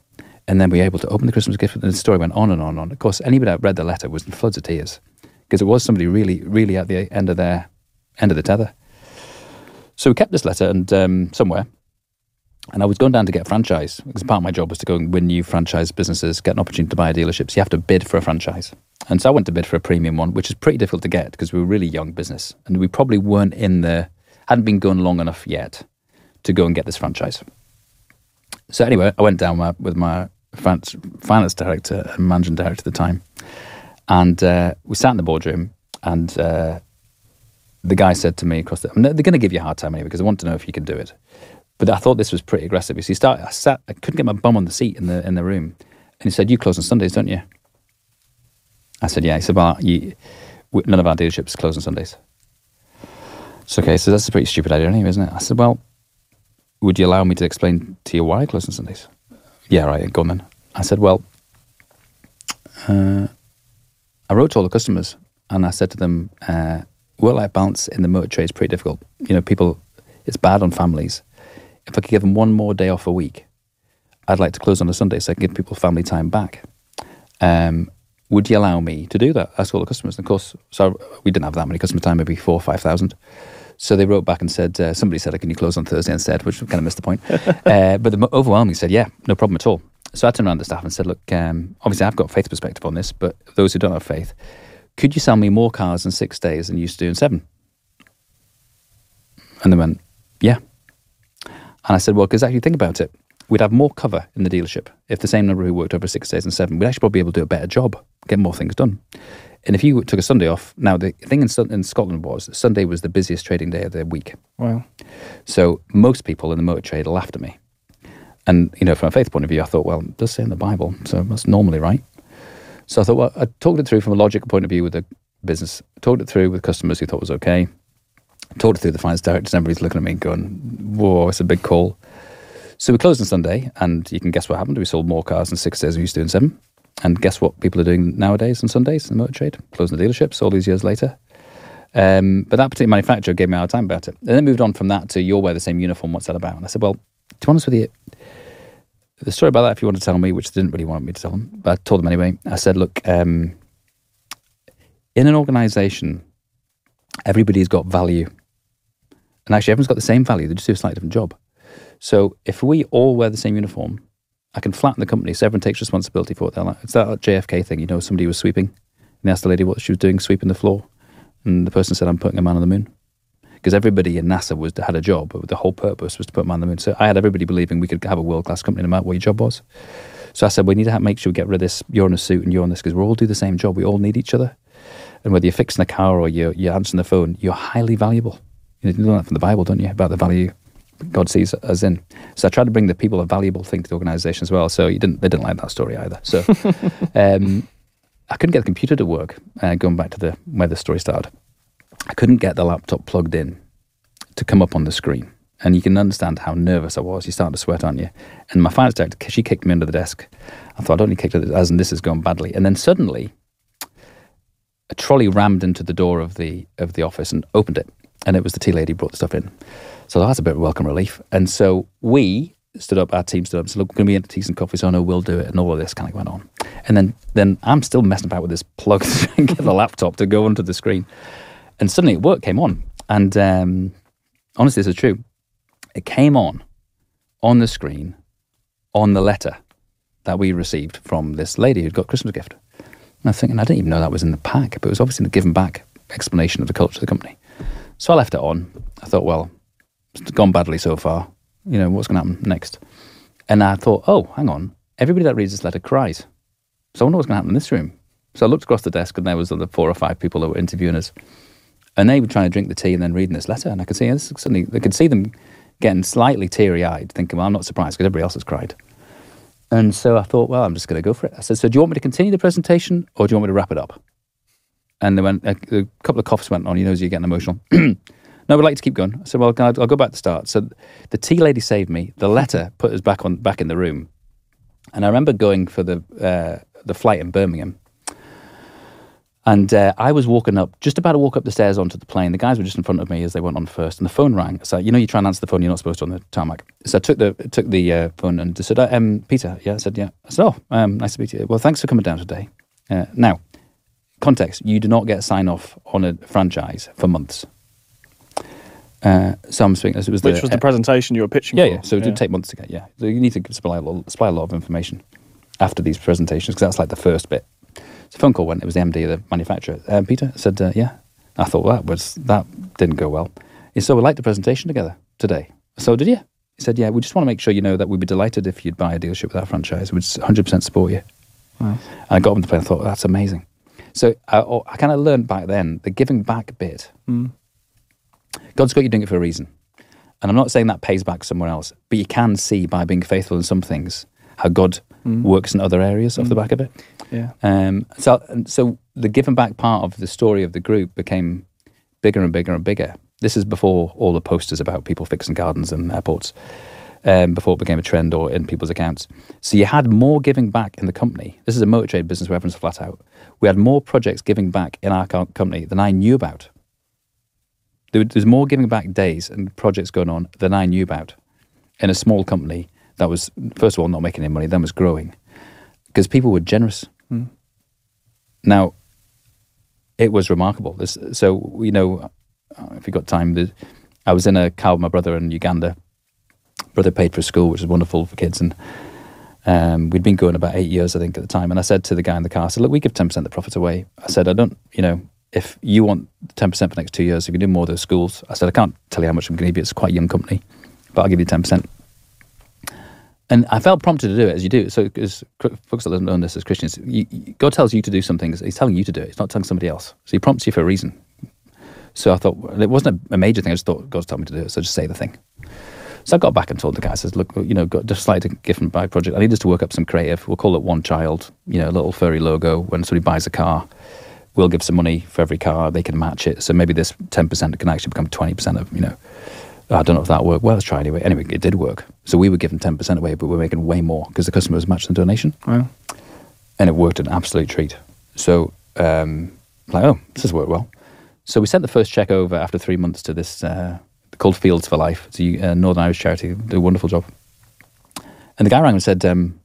And then we were able to open the Christmas gift, and the story went on and on and on. Of course, anybody that read the letter was in floods of tears, because it was somebody really, really at the end of their end of the tether. So we kept this letter and um, somewhere, and I was going down to get a franchise, because part of my job was to go and win new franchise businesses, get an opportunity to buy a dealership. So you have to bid for a franchise. And so I went to bid for a premium one, which is pretty difficult to get because we were a really young business, and we probably weren't in the, hadn't been going long enough yet to go and get this franchise. So anyway, I went down my, with my finance director and managing director at the time, and uh, we sat in the boardroom, and uh, the guy said to me across the, they're going to give you a hard time anyway because I want to know if you can do it. But I thought this was pretty aggressive. So he started, I sat, I couldn't get my bum on the seat in the in the room, and he said, "You close on Sundays, don't you?" I said, "Yeah." He said, "Well, you, none of our dealerships close on Sundays." So okay, so that's a pretty stupid idea anyway, isn't it? I said, "Well, would you allow me to explain to you why I close on Sundays?" "Yeah, right, go on then." I said, "Well, uh, I wrote to all the customers, and I said to them, uh, work-life balance in the motor trade is pretty difficult. You know, people, it's bad on families. If I could give them one more day off a week, I'd like to close on a Sunday so I can give people family time back. Um, would you allow me to do that?" Asked all the customers. And of course, so we didn't have that many customer time, maybe four or five thousand. So they wrote back and said, uh, somebody said, "Can you close on Thursday instead?" Which kind of missed the point. uh, but the overwhelming said, "Yeah, no problem at all." So I turned around to the staff and said, "Look, um, obviously I've got faith perspective on this, but those who don't have faith, could you sell me more cars in six days than you used to do in seven?" And they went, "Yeah." And I said, "Well, because actually think about it. We'd have more cover in the dealership if the same number who worked over six days and seven. We'd actually probably be able to do a better job, get more things done. And if you took a Sunday off," now the thing in, in Scotland was Sunday was the busiest trading day of the week. Wow. So most people in the motor trade laughed at me. And, you know, from a faith point of view, I thought, well, it does say in the Bible, so that's normally right. So I thought, well, I talked it through from a logical point of view with the business, talked it through with customers who thought it was okay, talked it through the finance directors, and everybody's looking at me and going, whoa, it's a big call. So we closed on Sunday, and you can guess what happened. We sold more cars in six days than we used to do in seven. And guess what people are doing nowadays on Sundays in the motor trade? Closing the dealerships all these years later. Um, but that particular manufacturer gave me a hard time about it. And then moved on from that to, "You'll wear the same uniform, what's that about?" And I said, well, to be honest with you, the story about that, if you want to tell me, which they didn't really want me to tell them, but I told them anyway. I said, look, um, in an organisation, everybody's got value. And actually, everyone's got the same value. They just do a slightly different job. So if we all wear the same uniform, I can flatten the company so everyone takes responsibility for it. Like, it's that J F K thing, you know, somebody was sweeping, and they asked the lady what she was doing, sweeping the floor. And the person said, "I'm putting a man on the moon." Because everybody in NASA was had a job, but the whole purpose was to put a man on the moon. So I had everybody believing we could have a world-class company no matter what your job was. So I said, we need to have, make sure we get rid of this, you're in a suit and you're on this, because we all do the same job. We all need each other. And whether you're fixing a car or you're, you're answering the phone, you're highly valuable. You know, you learn that from the Bible, don't you, about the value God sees us in. So I tried to bring the people a valuable thing to the organisation as well. So you didn't, they didn't like that story either. So um, I couldn't get the computer to work, uh, going back to the where the story started. I couldn't get the laptop plugged in to come up on the screen. And you can understand how nervous I was. You start to sweat, aren't you? And my finance director, she kicked me under the desk. I thought, I don't need kicked it as in this is going badly. And then suddenly, a trolley rammed into the door of the of the office and opened it. And it was the tea lady who brought the stuff in. So that's a bit of welcome relief. And so we stood up, our team stood up and said, look, we're going to be into teas and coffee, so no, we'll do it. And all of this kind of went on. And then, then I'm still messing about with this plug to try and get the laptop to go onto the screen. And suddenly work came on. And um, honestly, this is true. It came on, on the screen, on the letter that we received from this lady who'd got a Christmas gift. And I was thinking, I didn't even know that was in the pack, but it was obviously the given back explanation of the culture of the company. So I left it on. I thought, well, it's gone badly so far. You know, what's going to happen next? And I thought, oh, hang on. Everybody that reads this letter cries. So I wonder what's going to happen in this room. So I looked across the desk and there was the four or five people that were interviewing us. And they were trying to drink the tea and then reading this letter. And I could see, suddenly, I could see them getting slightly teary-eyed, thinking, well, I'm not surprised because everybody else has cried. And so I thought, well, I'm just going to go for it. I said, so do you want me to continue the presentation or do you want me to wrap it up? And they went, a, a couple of coughs went on, you know, as you're getting emotional. No, we'd like to keep going. I said, well, I'll, I'll go back to the start. So the tea lady saved me. The letter put us back on back in the room. And I remember going for the uh, the flight in Birmingham. And uh, I was walking up, just about to walk up the stairs onto the plane. The guys were just in front of me as they went on first, and the phone rang. So, you know, you try and answer the phone, you're not supposed to on the tarmac. So I took the took the uh, phone and said, um, Peter, yeah, I said, yeah. I said, oh, um, nice to meet you. Well, thanks for coming down today. Uh, now, context, you do not get a sign-off on a franchise for months. Uh, so I'm speaking, it was Which the, was the uh, presentation you were pitching yeah, for. Yeah, so it yeah. did take months to get, yeah. So you need to supply a lot, supply a lot of information after these presentations, because that's like the first bit. So a phone call went, it was the M D of the manufacturer. Um, Peter said, uh, yeah. I thought, well, that was that didn't go well. He said, we'd like the presentation together today. So did you? He said, yeah, we just want to make sure you know that we'd be delighted if you'd buy a dealership with our franchise. We'd one hundred percent support you. Wow. And I got on the plane and thought, that's amazing. So I, I kind of learned back then, the giving back bit, mm. God's got you doing it for a reason. And I'm not saying that pays back somewhere else, but you can see by being faithful in some things how God mm. works in other areas mm. off the back of it. Yeah. Um, so, so the giving back part of the story of the group became bigger and bigger and bigger. This is before all the posters about people fixing gardens and airports, um, before it became a trend or in people's accounts. So you had more giving back in the company. This is a motor trade business reference flat out. We had more projects giving back in our co- company than I knew about. There was more giving back days and projects going on than I knew about in a small company that was, first of all, not making any money, then was growing. Because people were generous. Mm. Now, it was remarkable. This, so, you know, if you got time, the, I was in a car with my brother in Uganda. Brother paid for school, which is wonderful for kids. And um, we'd been going about eight years, I think, at the time. And I said to the guy in the car, I said, look, we give ten percent of the profits away. I said, I don't, you know, if you want ten percent for the next two years, if you do more of those schools, I said, I can't tell you how much I'm going to give you. It's quite a young company, but I'll give you ten percent. And I felt prompted to do it, as you do. So, because folks that don't know this as Christians, you, you, God tells you to do something. He's telling you to do it. He's not telling somebody else. So he prompts you for a reason. So I thought, well, it wasn't a, a major thing. I just thought God's telling me to do it. So just say the thing. So I got back and told the guy, I said, look, you know, got just slightly different by project. I need us to work up some creative. We'll call it One Child, you know, a little furry logo. When somebody buys a car, we'll give some money for every car. They can match it. So maybe this ten percent can actually become twenty percent of, you know, I don't know if that worked. Well, let's try anyway. Anyway, it did work. So we were giving ten percent away, but we were making way more because the customer was matching the donation. Wow. And it worked an absolute treat. So, um, like, oh, this has worked well. So we sent the first check over after three months to this, uh, called Fields for Life. It's a uh, Northern Irish charity. They do a wonderful job. And the guy rang and said, um,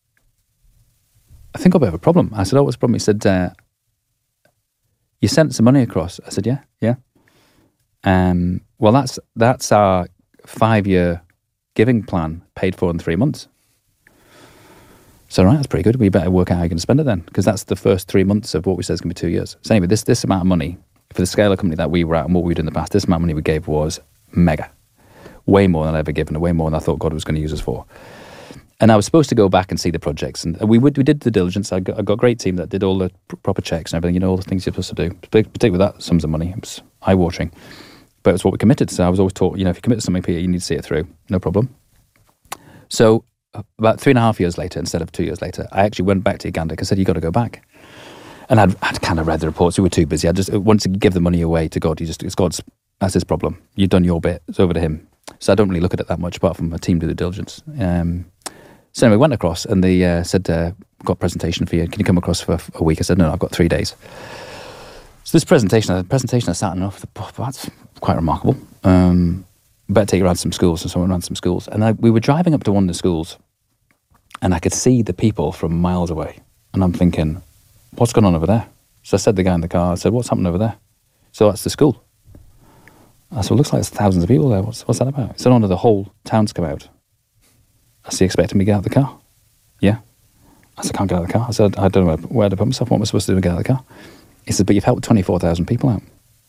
I think I'll have a problem. I said, oh, what's the problem? He said, uh, you sent some money across. I said, yeah, yeah. Um, well, that's that's our five-year giving plan paid for in three months. So, right, that's pretty good. We better work out how you're going to spend it then, because that's the first three months of what we said is going to be two years. So anyway, this this amount of money, for the scale of company that we were at and what we did in the past, this amount of money we gave was mega. Way more than I'd ever given, way more than I thought God was going to use us for. And I was supposed to go back and see the projects. And we would, we did the diligence. I got, I got a great team that did all the pr- proper checks and everything, you know, all the things you're supposed to do. Particularly with that sums of money. It was eye-watering. But it's what we committed to. So I was always taught, you know, if you commit to something, Peter, you need to see it through. No problem. So about three and a half years later, instead of two years later, I actually went back to Uganda and said, you've got to go back. And I'd, I'd kind of read the reports. We were too busy. I just wanted to give the money away to God. He just, it's God's, that's his problem. You've done your bit. It's over to him. So I don't really look at it that much, apart from a team do the diligence. Um, so anyway, we went across and they uh, said, uh, got a presentation for you. Can you come across for a week? I said, no, no I've got three days. So this presentation, the presentation I sat in off, oh, that's quite remarkable. Um, better take you around some schools. And so I went around some schools. And I, we were driving up to one of the schools and I could see the people from miles away. And I'm thinking, what's going on over there? So I said to the guy in the car, I said, what's happening over there? So that's the school. I said, well, it looks like there's thousands of people there. What's, what's that about? So no, the whole town's come out. I said, expecting me to get out of the car? Yeah. I said, I can't get out of the car. I said, I don't know where, where to put myself. What am I supposed to do to get out of the car? He said, but you've helped twenty-four thousand people out.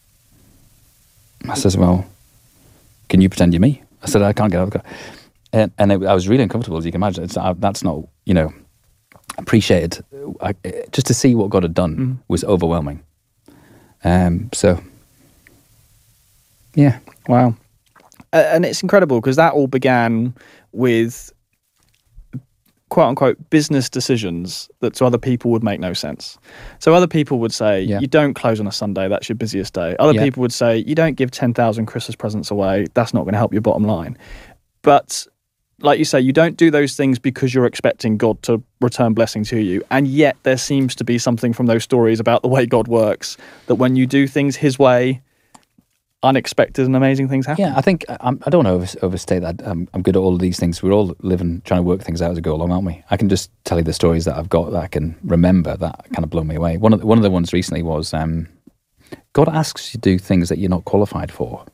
I says, well, can you pretend you're me? I said, I can't get out of the car. And, and it, I was really uncomfortable, as you can imagine. It's, uh, that's not, you know, appreciated. I, just to see what God had done mm. was overwhelming. Um, so, yeah. Wow. Uh, and it's incredible because that all began with quote unquote business decisions that to other people would make no sense. So other people would say, yeah. you don't close on a Sunday, that's your busiest day. Other yeah. people would say, you don't give ten thousand Christmas presents away, that's not going to help your bottom line. But like you say, you don't do those things because you're expecting God to return blessing to you. And yet there seems to be something from those stories about the way God works, that when you do things his way, unexpected and amazing things happen. Yeah, I think, I'm, I don't want to overstate that. I'm, I'm good at all of these things. We're all living, trying to work things out as we go along, aren't we? I can just tell you the stories that I've got that I can remember that kind of blow me away. One of the, one of the ones recently was, um, God asks you to do things that you're not qualified for.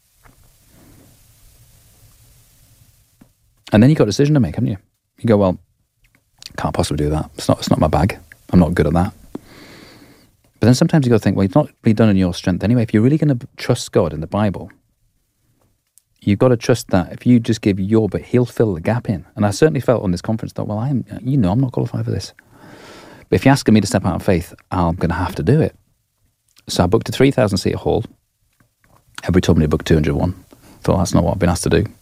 And then you've got a decision to make, haven't you? You go, well, can't possibly do that. It's not, it's not my bag. I'm not good at that. But then sometimes you got to think, well, it's not really done in your strength anyway. If you're really going to trust God in the Bible, you've got to trust that if you just give your bit, he'll fill the gap in. And I certainly felt on this conference, thought, well, I'm, you know, I'm not qualified for this. But if you're asking me to step out of faith, I'm going to have to do it. So I booked a three thousand seat hall. Everybody told me to book two hundred one. Thought that's not what I've been asked to do.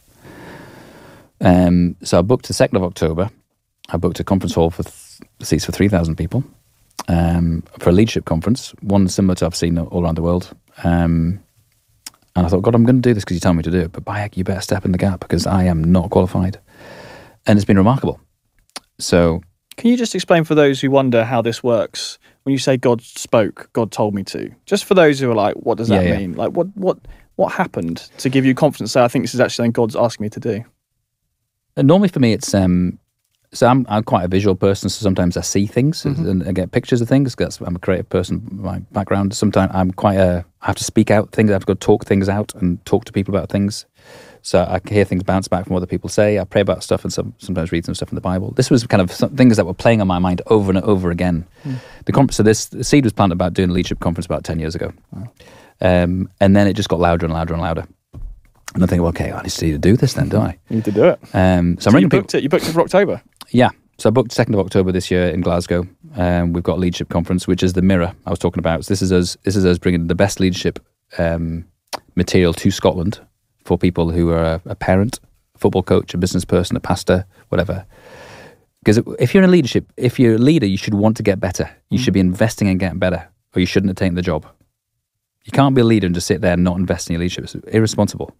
Um, so I booked the second of October. I booked a conference hall for th- seats for three thousand people um, for a leadership conference, one similar to I've seen all around the world. Um, and I thought, God, I'm going to do this because you tell me to do it, but by heck, you better step in the gap because I am not qualified. And it's been remarkable. So, can you just explain for those who wonder how this works? When you say God spoke, God told me to, just for those who are like, what does that yeah, mean? Yeah. Like, what what what happened to give you confidence that I think this is actually something God's asking me to do? And normally for me, it's um, so I'm I'm quite a visual person, so sometimes I see things Mm-hmm. and I get pictures of things. Because I'm a creative person, my background. Sometimes I'm quite a I have to speak out things. I have to go talk things out and talk to people about things. So I can hear things bounce back from what other people say. I pray about stuff and some, sometimes read some stuff in the Bible. This was kind of some things that were playing on my mind over and over again. Mm. The conference, so this the seed was planted about doing a leadership conference about ten years ago, wow. um, and then it just got louder and louder and louder. And I think, well, okay, I need to do this then, don't I? You need to do it. Um, so so I'm you people, booked it. You booked it for October. Yeah. So I booked second of October this year in Glasgow. Um, we've got a leadership conference, which is the mirror I was talking about. So this is us. This is us bringing the best leadership um, material to Scotland for people who are a, a parent, a football coach, a business person, a pastor, whatever. Because if you're in leadership, if you're a leader, you should want to get better. You mm. should be investing in getting better, or you shouldn't have taken the job. You can't be a leader and just sit there and not invest in your leadership. It's irresponsible.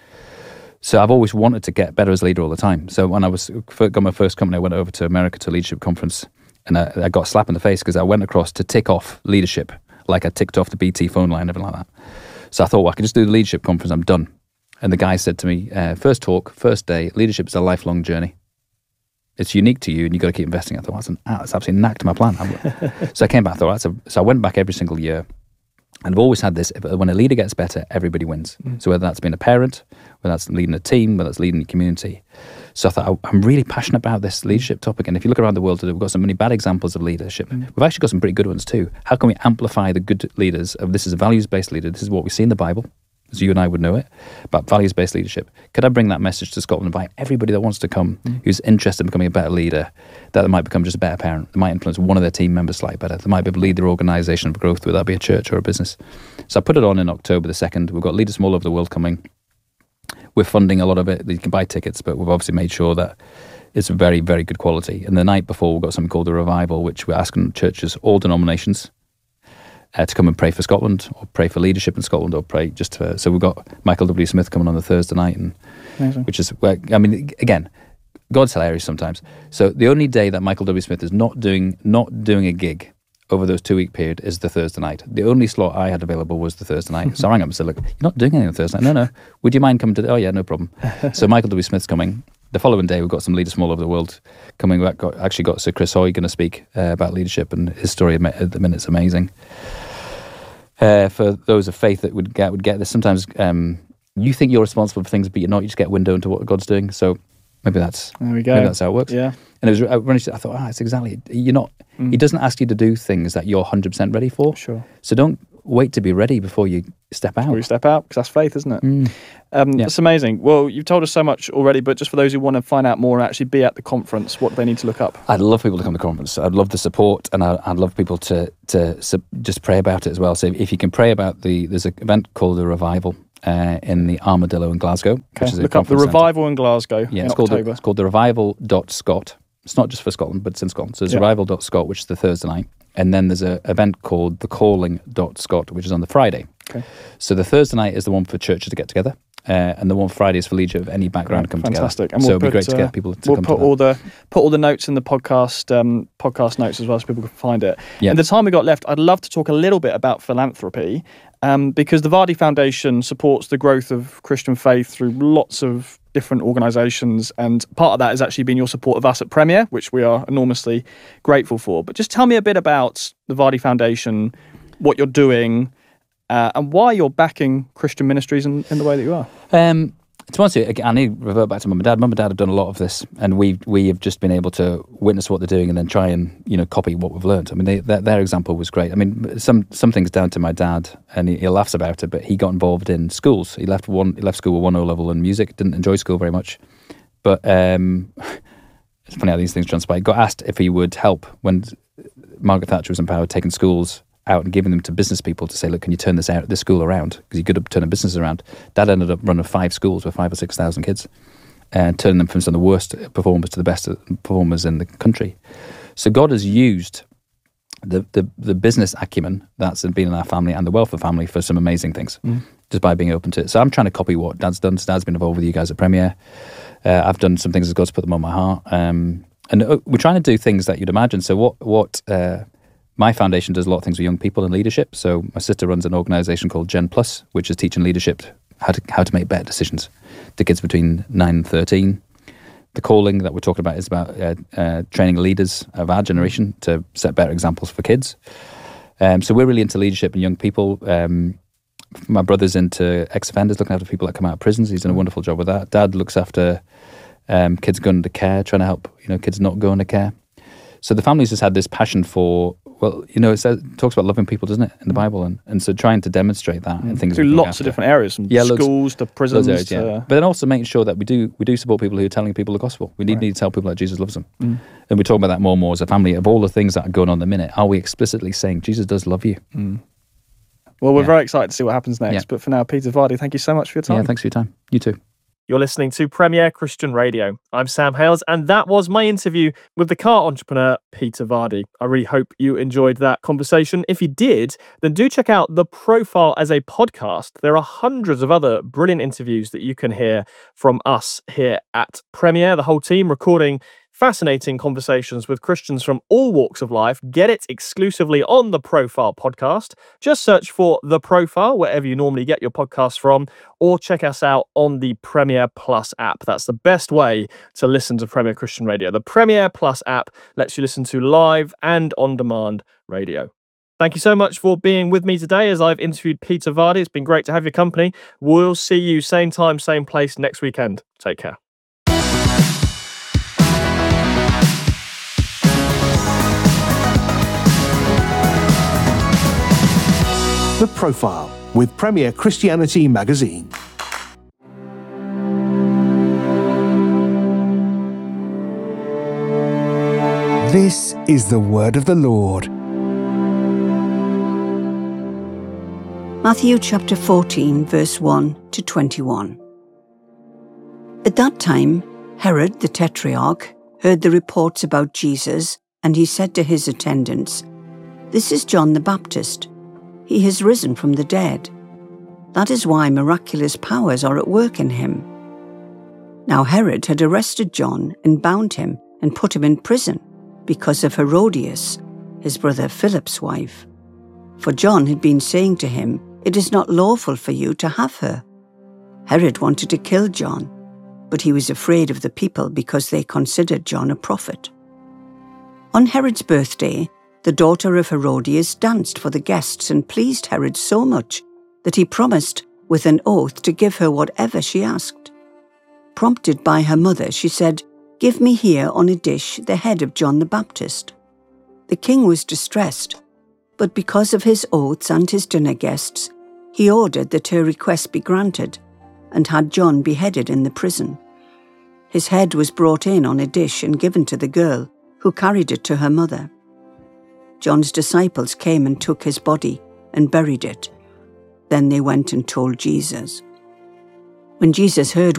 So I've always wanted to get better as a leader all the time. So when I was got my first company, I went over to America to a leadership conference, and I, I got a slap in the face because I went across to tick off leadership, like I ticked off the B T phone line and everything like that. So I thought, well, I could just do the leadership conference, I'm done. And the guy said to me, uh, first talk, first day, leadership is a lifelong journey. It's unique to you and you've got to keep investing. I thought, that's, an, that's absolutely knacked my plan. So I came back, I thought, that's a, so I went back every single year. And I've always had this, when a leader gets better, everybody wins. Mm. So whether that's being a parent, whether that's leading a team, whether that's leading a community. So I thought, I'm really passionate about this leadership topic. And if you look around the world today, we've got so many bad examples of leadership. Mm. We've actually got some pretty good ones too. How can we amplify the good leaders of this is a values-based leader? This is what we see in the Bible, as you and I would know it, about values-based leadership. Could I bring that message to Scotland and invite everybody that wants to come, mm. who's interested in becoming a better leader, that they might become just a better parent, they might influence one of their team members slightly better, they might be able to lead their organisation for growth, whether that be a church or a business. So I put it on in October the second. We've got leaders from all over the world coming. We're funding a lot of it. You can buy tickets, but we've obviously made sure that it's very, very good quality. And the night before, we've got something called a revival, which we're asking churches, all denominations, Uh, to come and pray for Scotland, or pray for leadership in Scotland, or pray just for, so we've got Michael W. Smith coming on the Thursday night, and Amazing. Which is, I mean, again, God's hilarious sometimes. So the only day that Michael W. Smith is not doing not doing a gig over those two week period is the Thursday night. The only slot I had available was the Thursday night. So I rang up and said, look, you're not doing anything on Thursday night. No, no. Would you mind coming to the, oh yeah, no problem. So Michael W. Smith's coming. The following day, we've got some leaders from all over the world coming back. Got, actually got Sir Chris Hoy going to speak uh, about leadership, and his story at the minute's amazing. Uh, for those of faith that would get would get this, sometimes um, you think you're responsible for things, but you're not. You just get a window into what God's doing. So maybe that's there we go. Maybe that's how it works. Yeah. And it was when I thought, ah, oh, it's exactly. You're not. Mm. He doesn't ask you to do things that you're one hundred percent ready for. Sure. So don't wait to be ready before you step out. Before you step out, because that's faith, isn't it? Mm. Um, yeah. That's amazing. Well, you've told us so much already, but just for those who want to find out more and actually be at the conference, what do they need to look up? I'd love people to come to the conference. I'd love the support, and I, I'd love people to to sub, just pray about it as well. So if you can pray about the, there's an event called the Revival uh, in the Armadillo in Glasgow. Okay. Which is Look up the Revival in Glasgow. Yeah, in it's called, October. the, it's called the revival dot scot. It's not just for Scotland, but it's in Scotland. So it's yeah. revival dot scot, which is the Thursday night. And then there's an event called the calling dot scot, which is on the Friday. Okay. So the Thursday night is the one for churches to get together. Uh, and the one Friday is for leisure of any background Right, come fantastic. together. And so we'll it'd be put, great to uh, get people to we'll come put to all that. the put all the notes in the podcast um, podcast notes as well, so people can find it. Yeah. In the time we got left, I'd love to talk a little bit about philanthropy, um, because the Vardy Foundation supports the growth of Christian faith through lots of different organisations, and part of that has actually been your support of us at Premier, which we are enormously grateful for. But just tell me a bit about the Vardy Foundation, what you're doing, uh, and why you're backing Christian ministries in, in the way that you are. Um, to be honest with you, again, I need to revert back to mum and dad. Mum and dad have done a lot of this, and we we have just been able to witness what they're doing and then try and, you know, copy what we've learned. I mean, they, their, their example was great. I mean, some some things down to my dad, and he, he laughs about it, but he got involved in schools. He left one he left school with one O level in music. Didn't enjoy school very much, but um, it's funny how these things transpire. He got asked if he would help when Margaret Thatcher was in power, taking schools out and giving them to business people to say, look, can you turn this out, this school around? Because he could turn a business around. Dad ended up running five schools with five or six thousand kids, and turning them from some of the worst performers to the best performers in the country. So God has used the the, the business acumen that's been in our family and the wealth of family for some amazing things, mm. just by being open to it. So I'm trying to copy what Dad's done. So Dad's been involved with you guys at Premier. Uh, I've done some things as God's put them on my heart. Um, and uh, we're trying to do things that you'd imagine. So what what... Uh, My foundation does a lot of things with young people in leadership. So my sister runs an organisation called Gen Plus, which is teaching leadership how to how to make better decisions to kids between nine and thirteen. The calling that we're talking about is about uh, uh, training leaders of our generation to set better examples for kids. Um, so we're really into leadership and young people. Um, my brother's into ex-offenders, looking after people that come out of prisons. He's done a wonderful job with that. Dad looks after um, kids going into care, trying to help, you know, kids not go into care. So the family's just had this passion for, well, you know, it, says, it talks about loving people, doesn't it, in the Bible? And, and so trying to demonstrate that and things. Through lots of different areas, from yeah, schools loads, to prisons. Areas, to... yeah. But then also making sure that we do we do support people who are telling people the gospel. We need, right. need to tell people that Jesus loves them. Mm. And we talk about that more and more as a family. Of all the things that are going on in the minute, are we explicitly saying Jesus does love you? Mm. Well, we're yeah. very excited to see what happens next. Yeah. But for now, Peter Vardy, thank you so much for your time. Yeah, thanks for your time. You too. You're listening to Premier Christian Radio. I'm Sam Hales, and that was my interview with the car entrepreneur, Peter Vardy. I really hope you enjoyed that conversation. If you did, then do check out The Profile as a podcast. There are hundreds of other brilliant interviews that you can hear from us here at Premier, the whole team recording fascinating conversations with Christians from all walks of life. Get it exclusively on the Profile podcast. Just search for The Profile wherever you normally get your podcasts from, or check us out on the Premier Plus app. That's the best way to listen to Premier Christian Radio. The Premier Plus app lets you listen to live and on-demand radio. Thank you so much for being with me today as I've interviewed Peter Vardy. It's been great to have your company. We'll see you same time, same place next weekend. Take care. The Profile with Premier Christianity Magazine. This is the word of the Lord. Matthew chapter fourteen, verse one to twenty-one. At that time, Herod the Tetrarch heard the reports about Jesus, and he said to his attendants, "This is John the Baptist. He has risen from the dead. That is why miraculous powers are at work in him." Now Herod had arrested John and bound him and put him in prison because of Herodias, his brother Philip's wife. For John had been saying to him, "It is not lawful for you to have her." Herod wanted to kill John, but he was afraid of the people because they considered John a prophet. On Herod's birthday, the daughter of Herodias danced for the guests and pleased Herod so much that he promised with an oath to give her whatever she asked. Prompted by her mother, she said, "Give me here on a dish the head of John the Baptist." The king was distressed, but because of his oaths and his dinner guests, he ordered that her request be granted and had John beheaded in the prison. His head was brought in on a dish and given to the girl, who carried it to her mother. John's disciples came and took his body and buried it. Then they went and told Jesus. When Jesus heard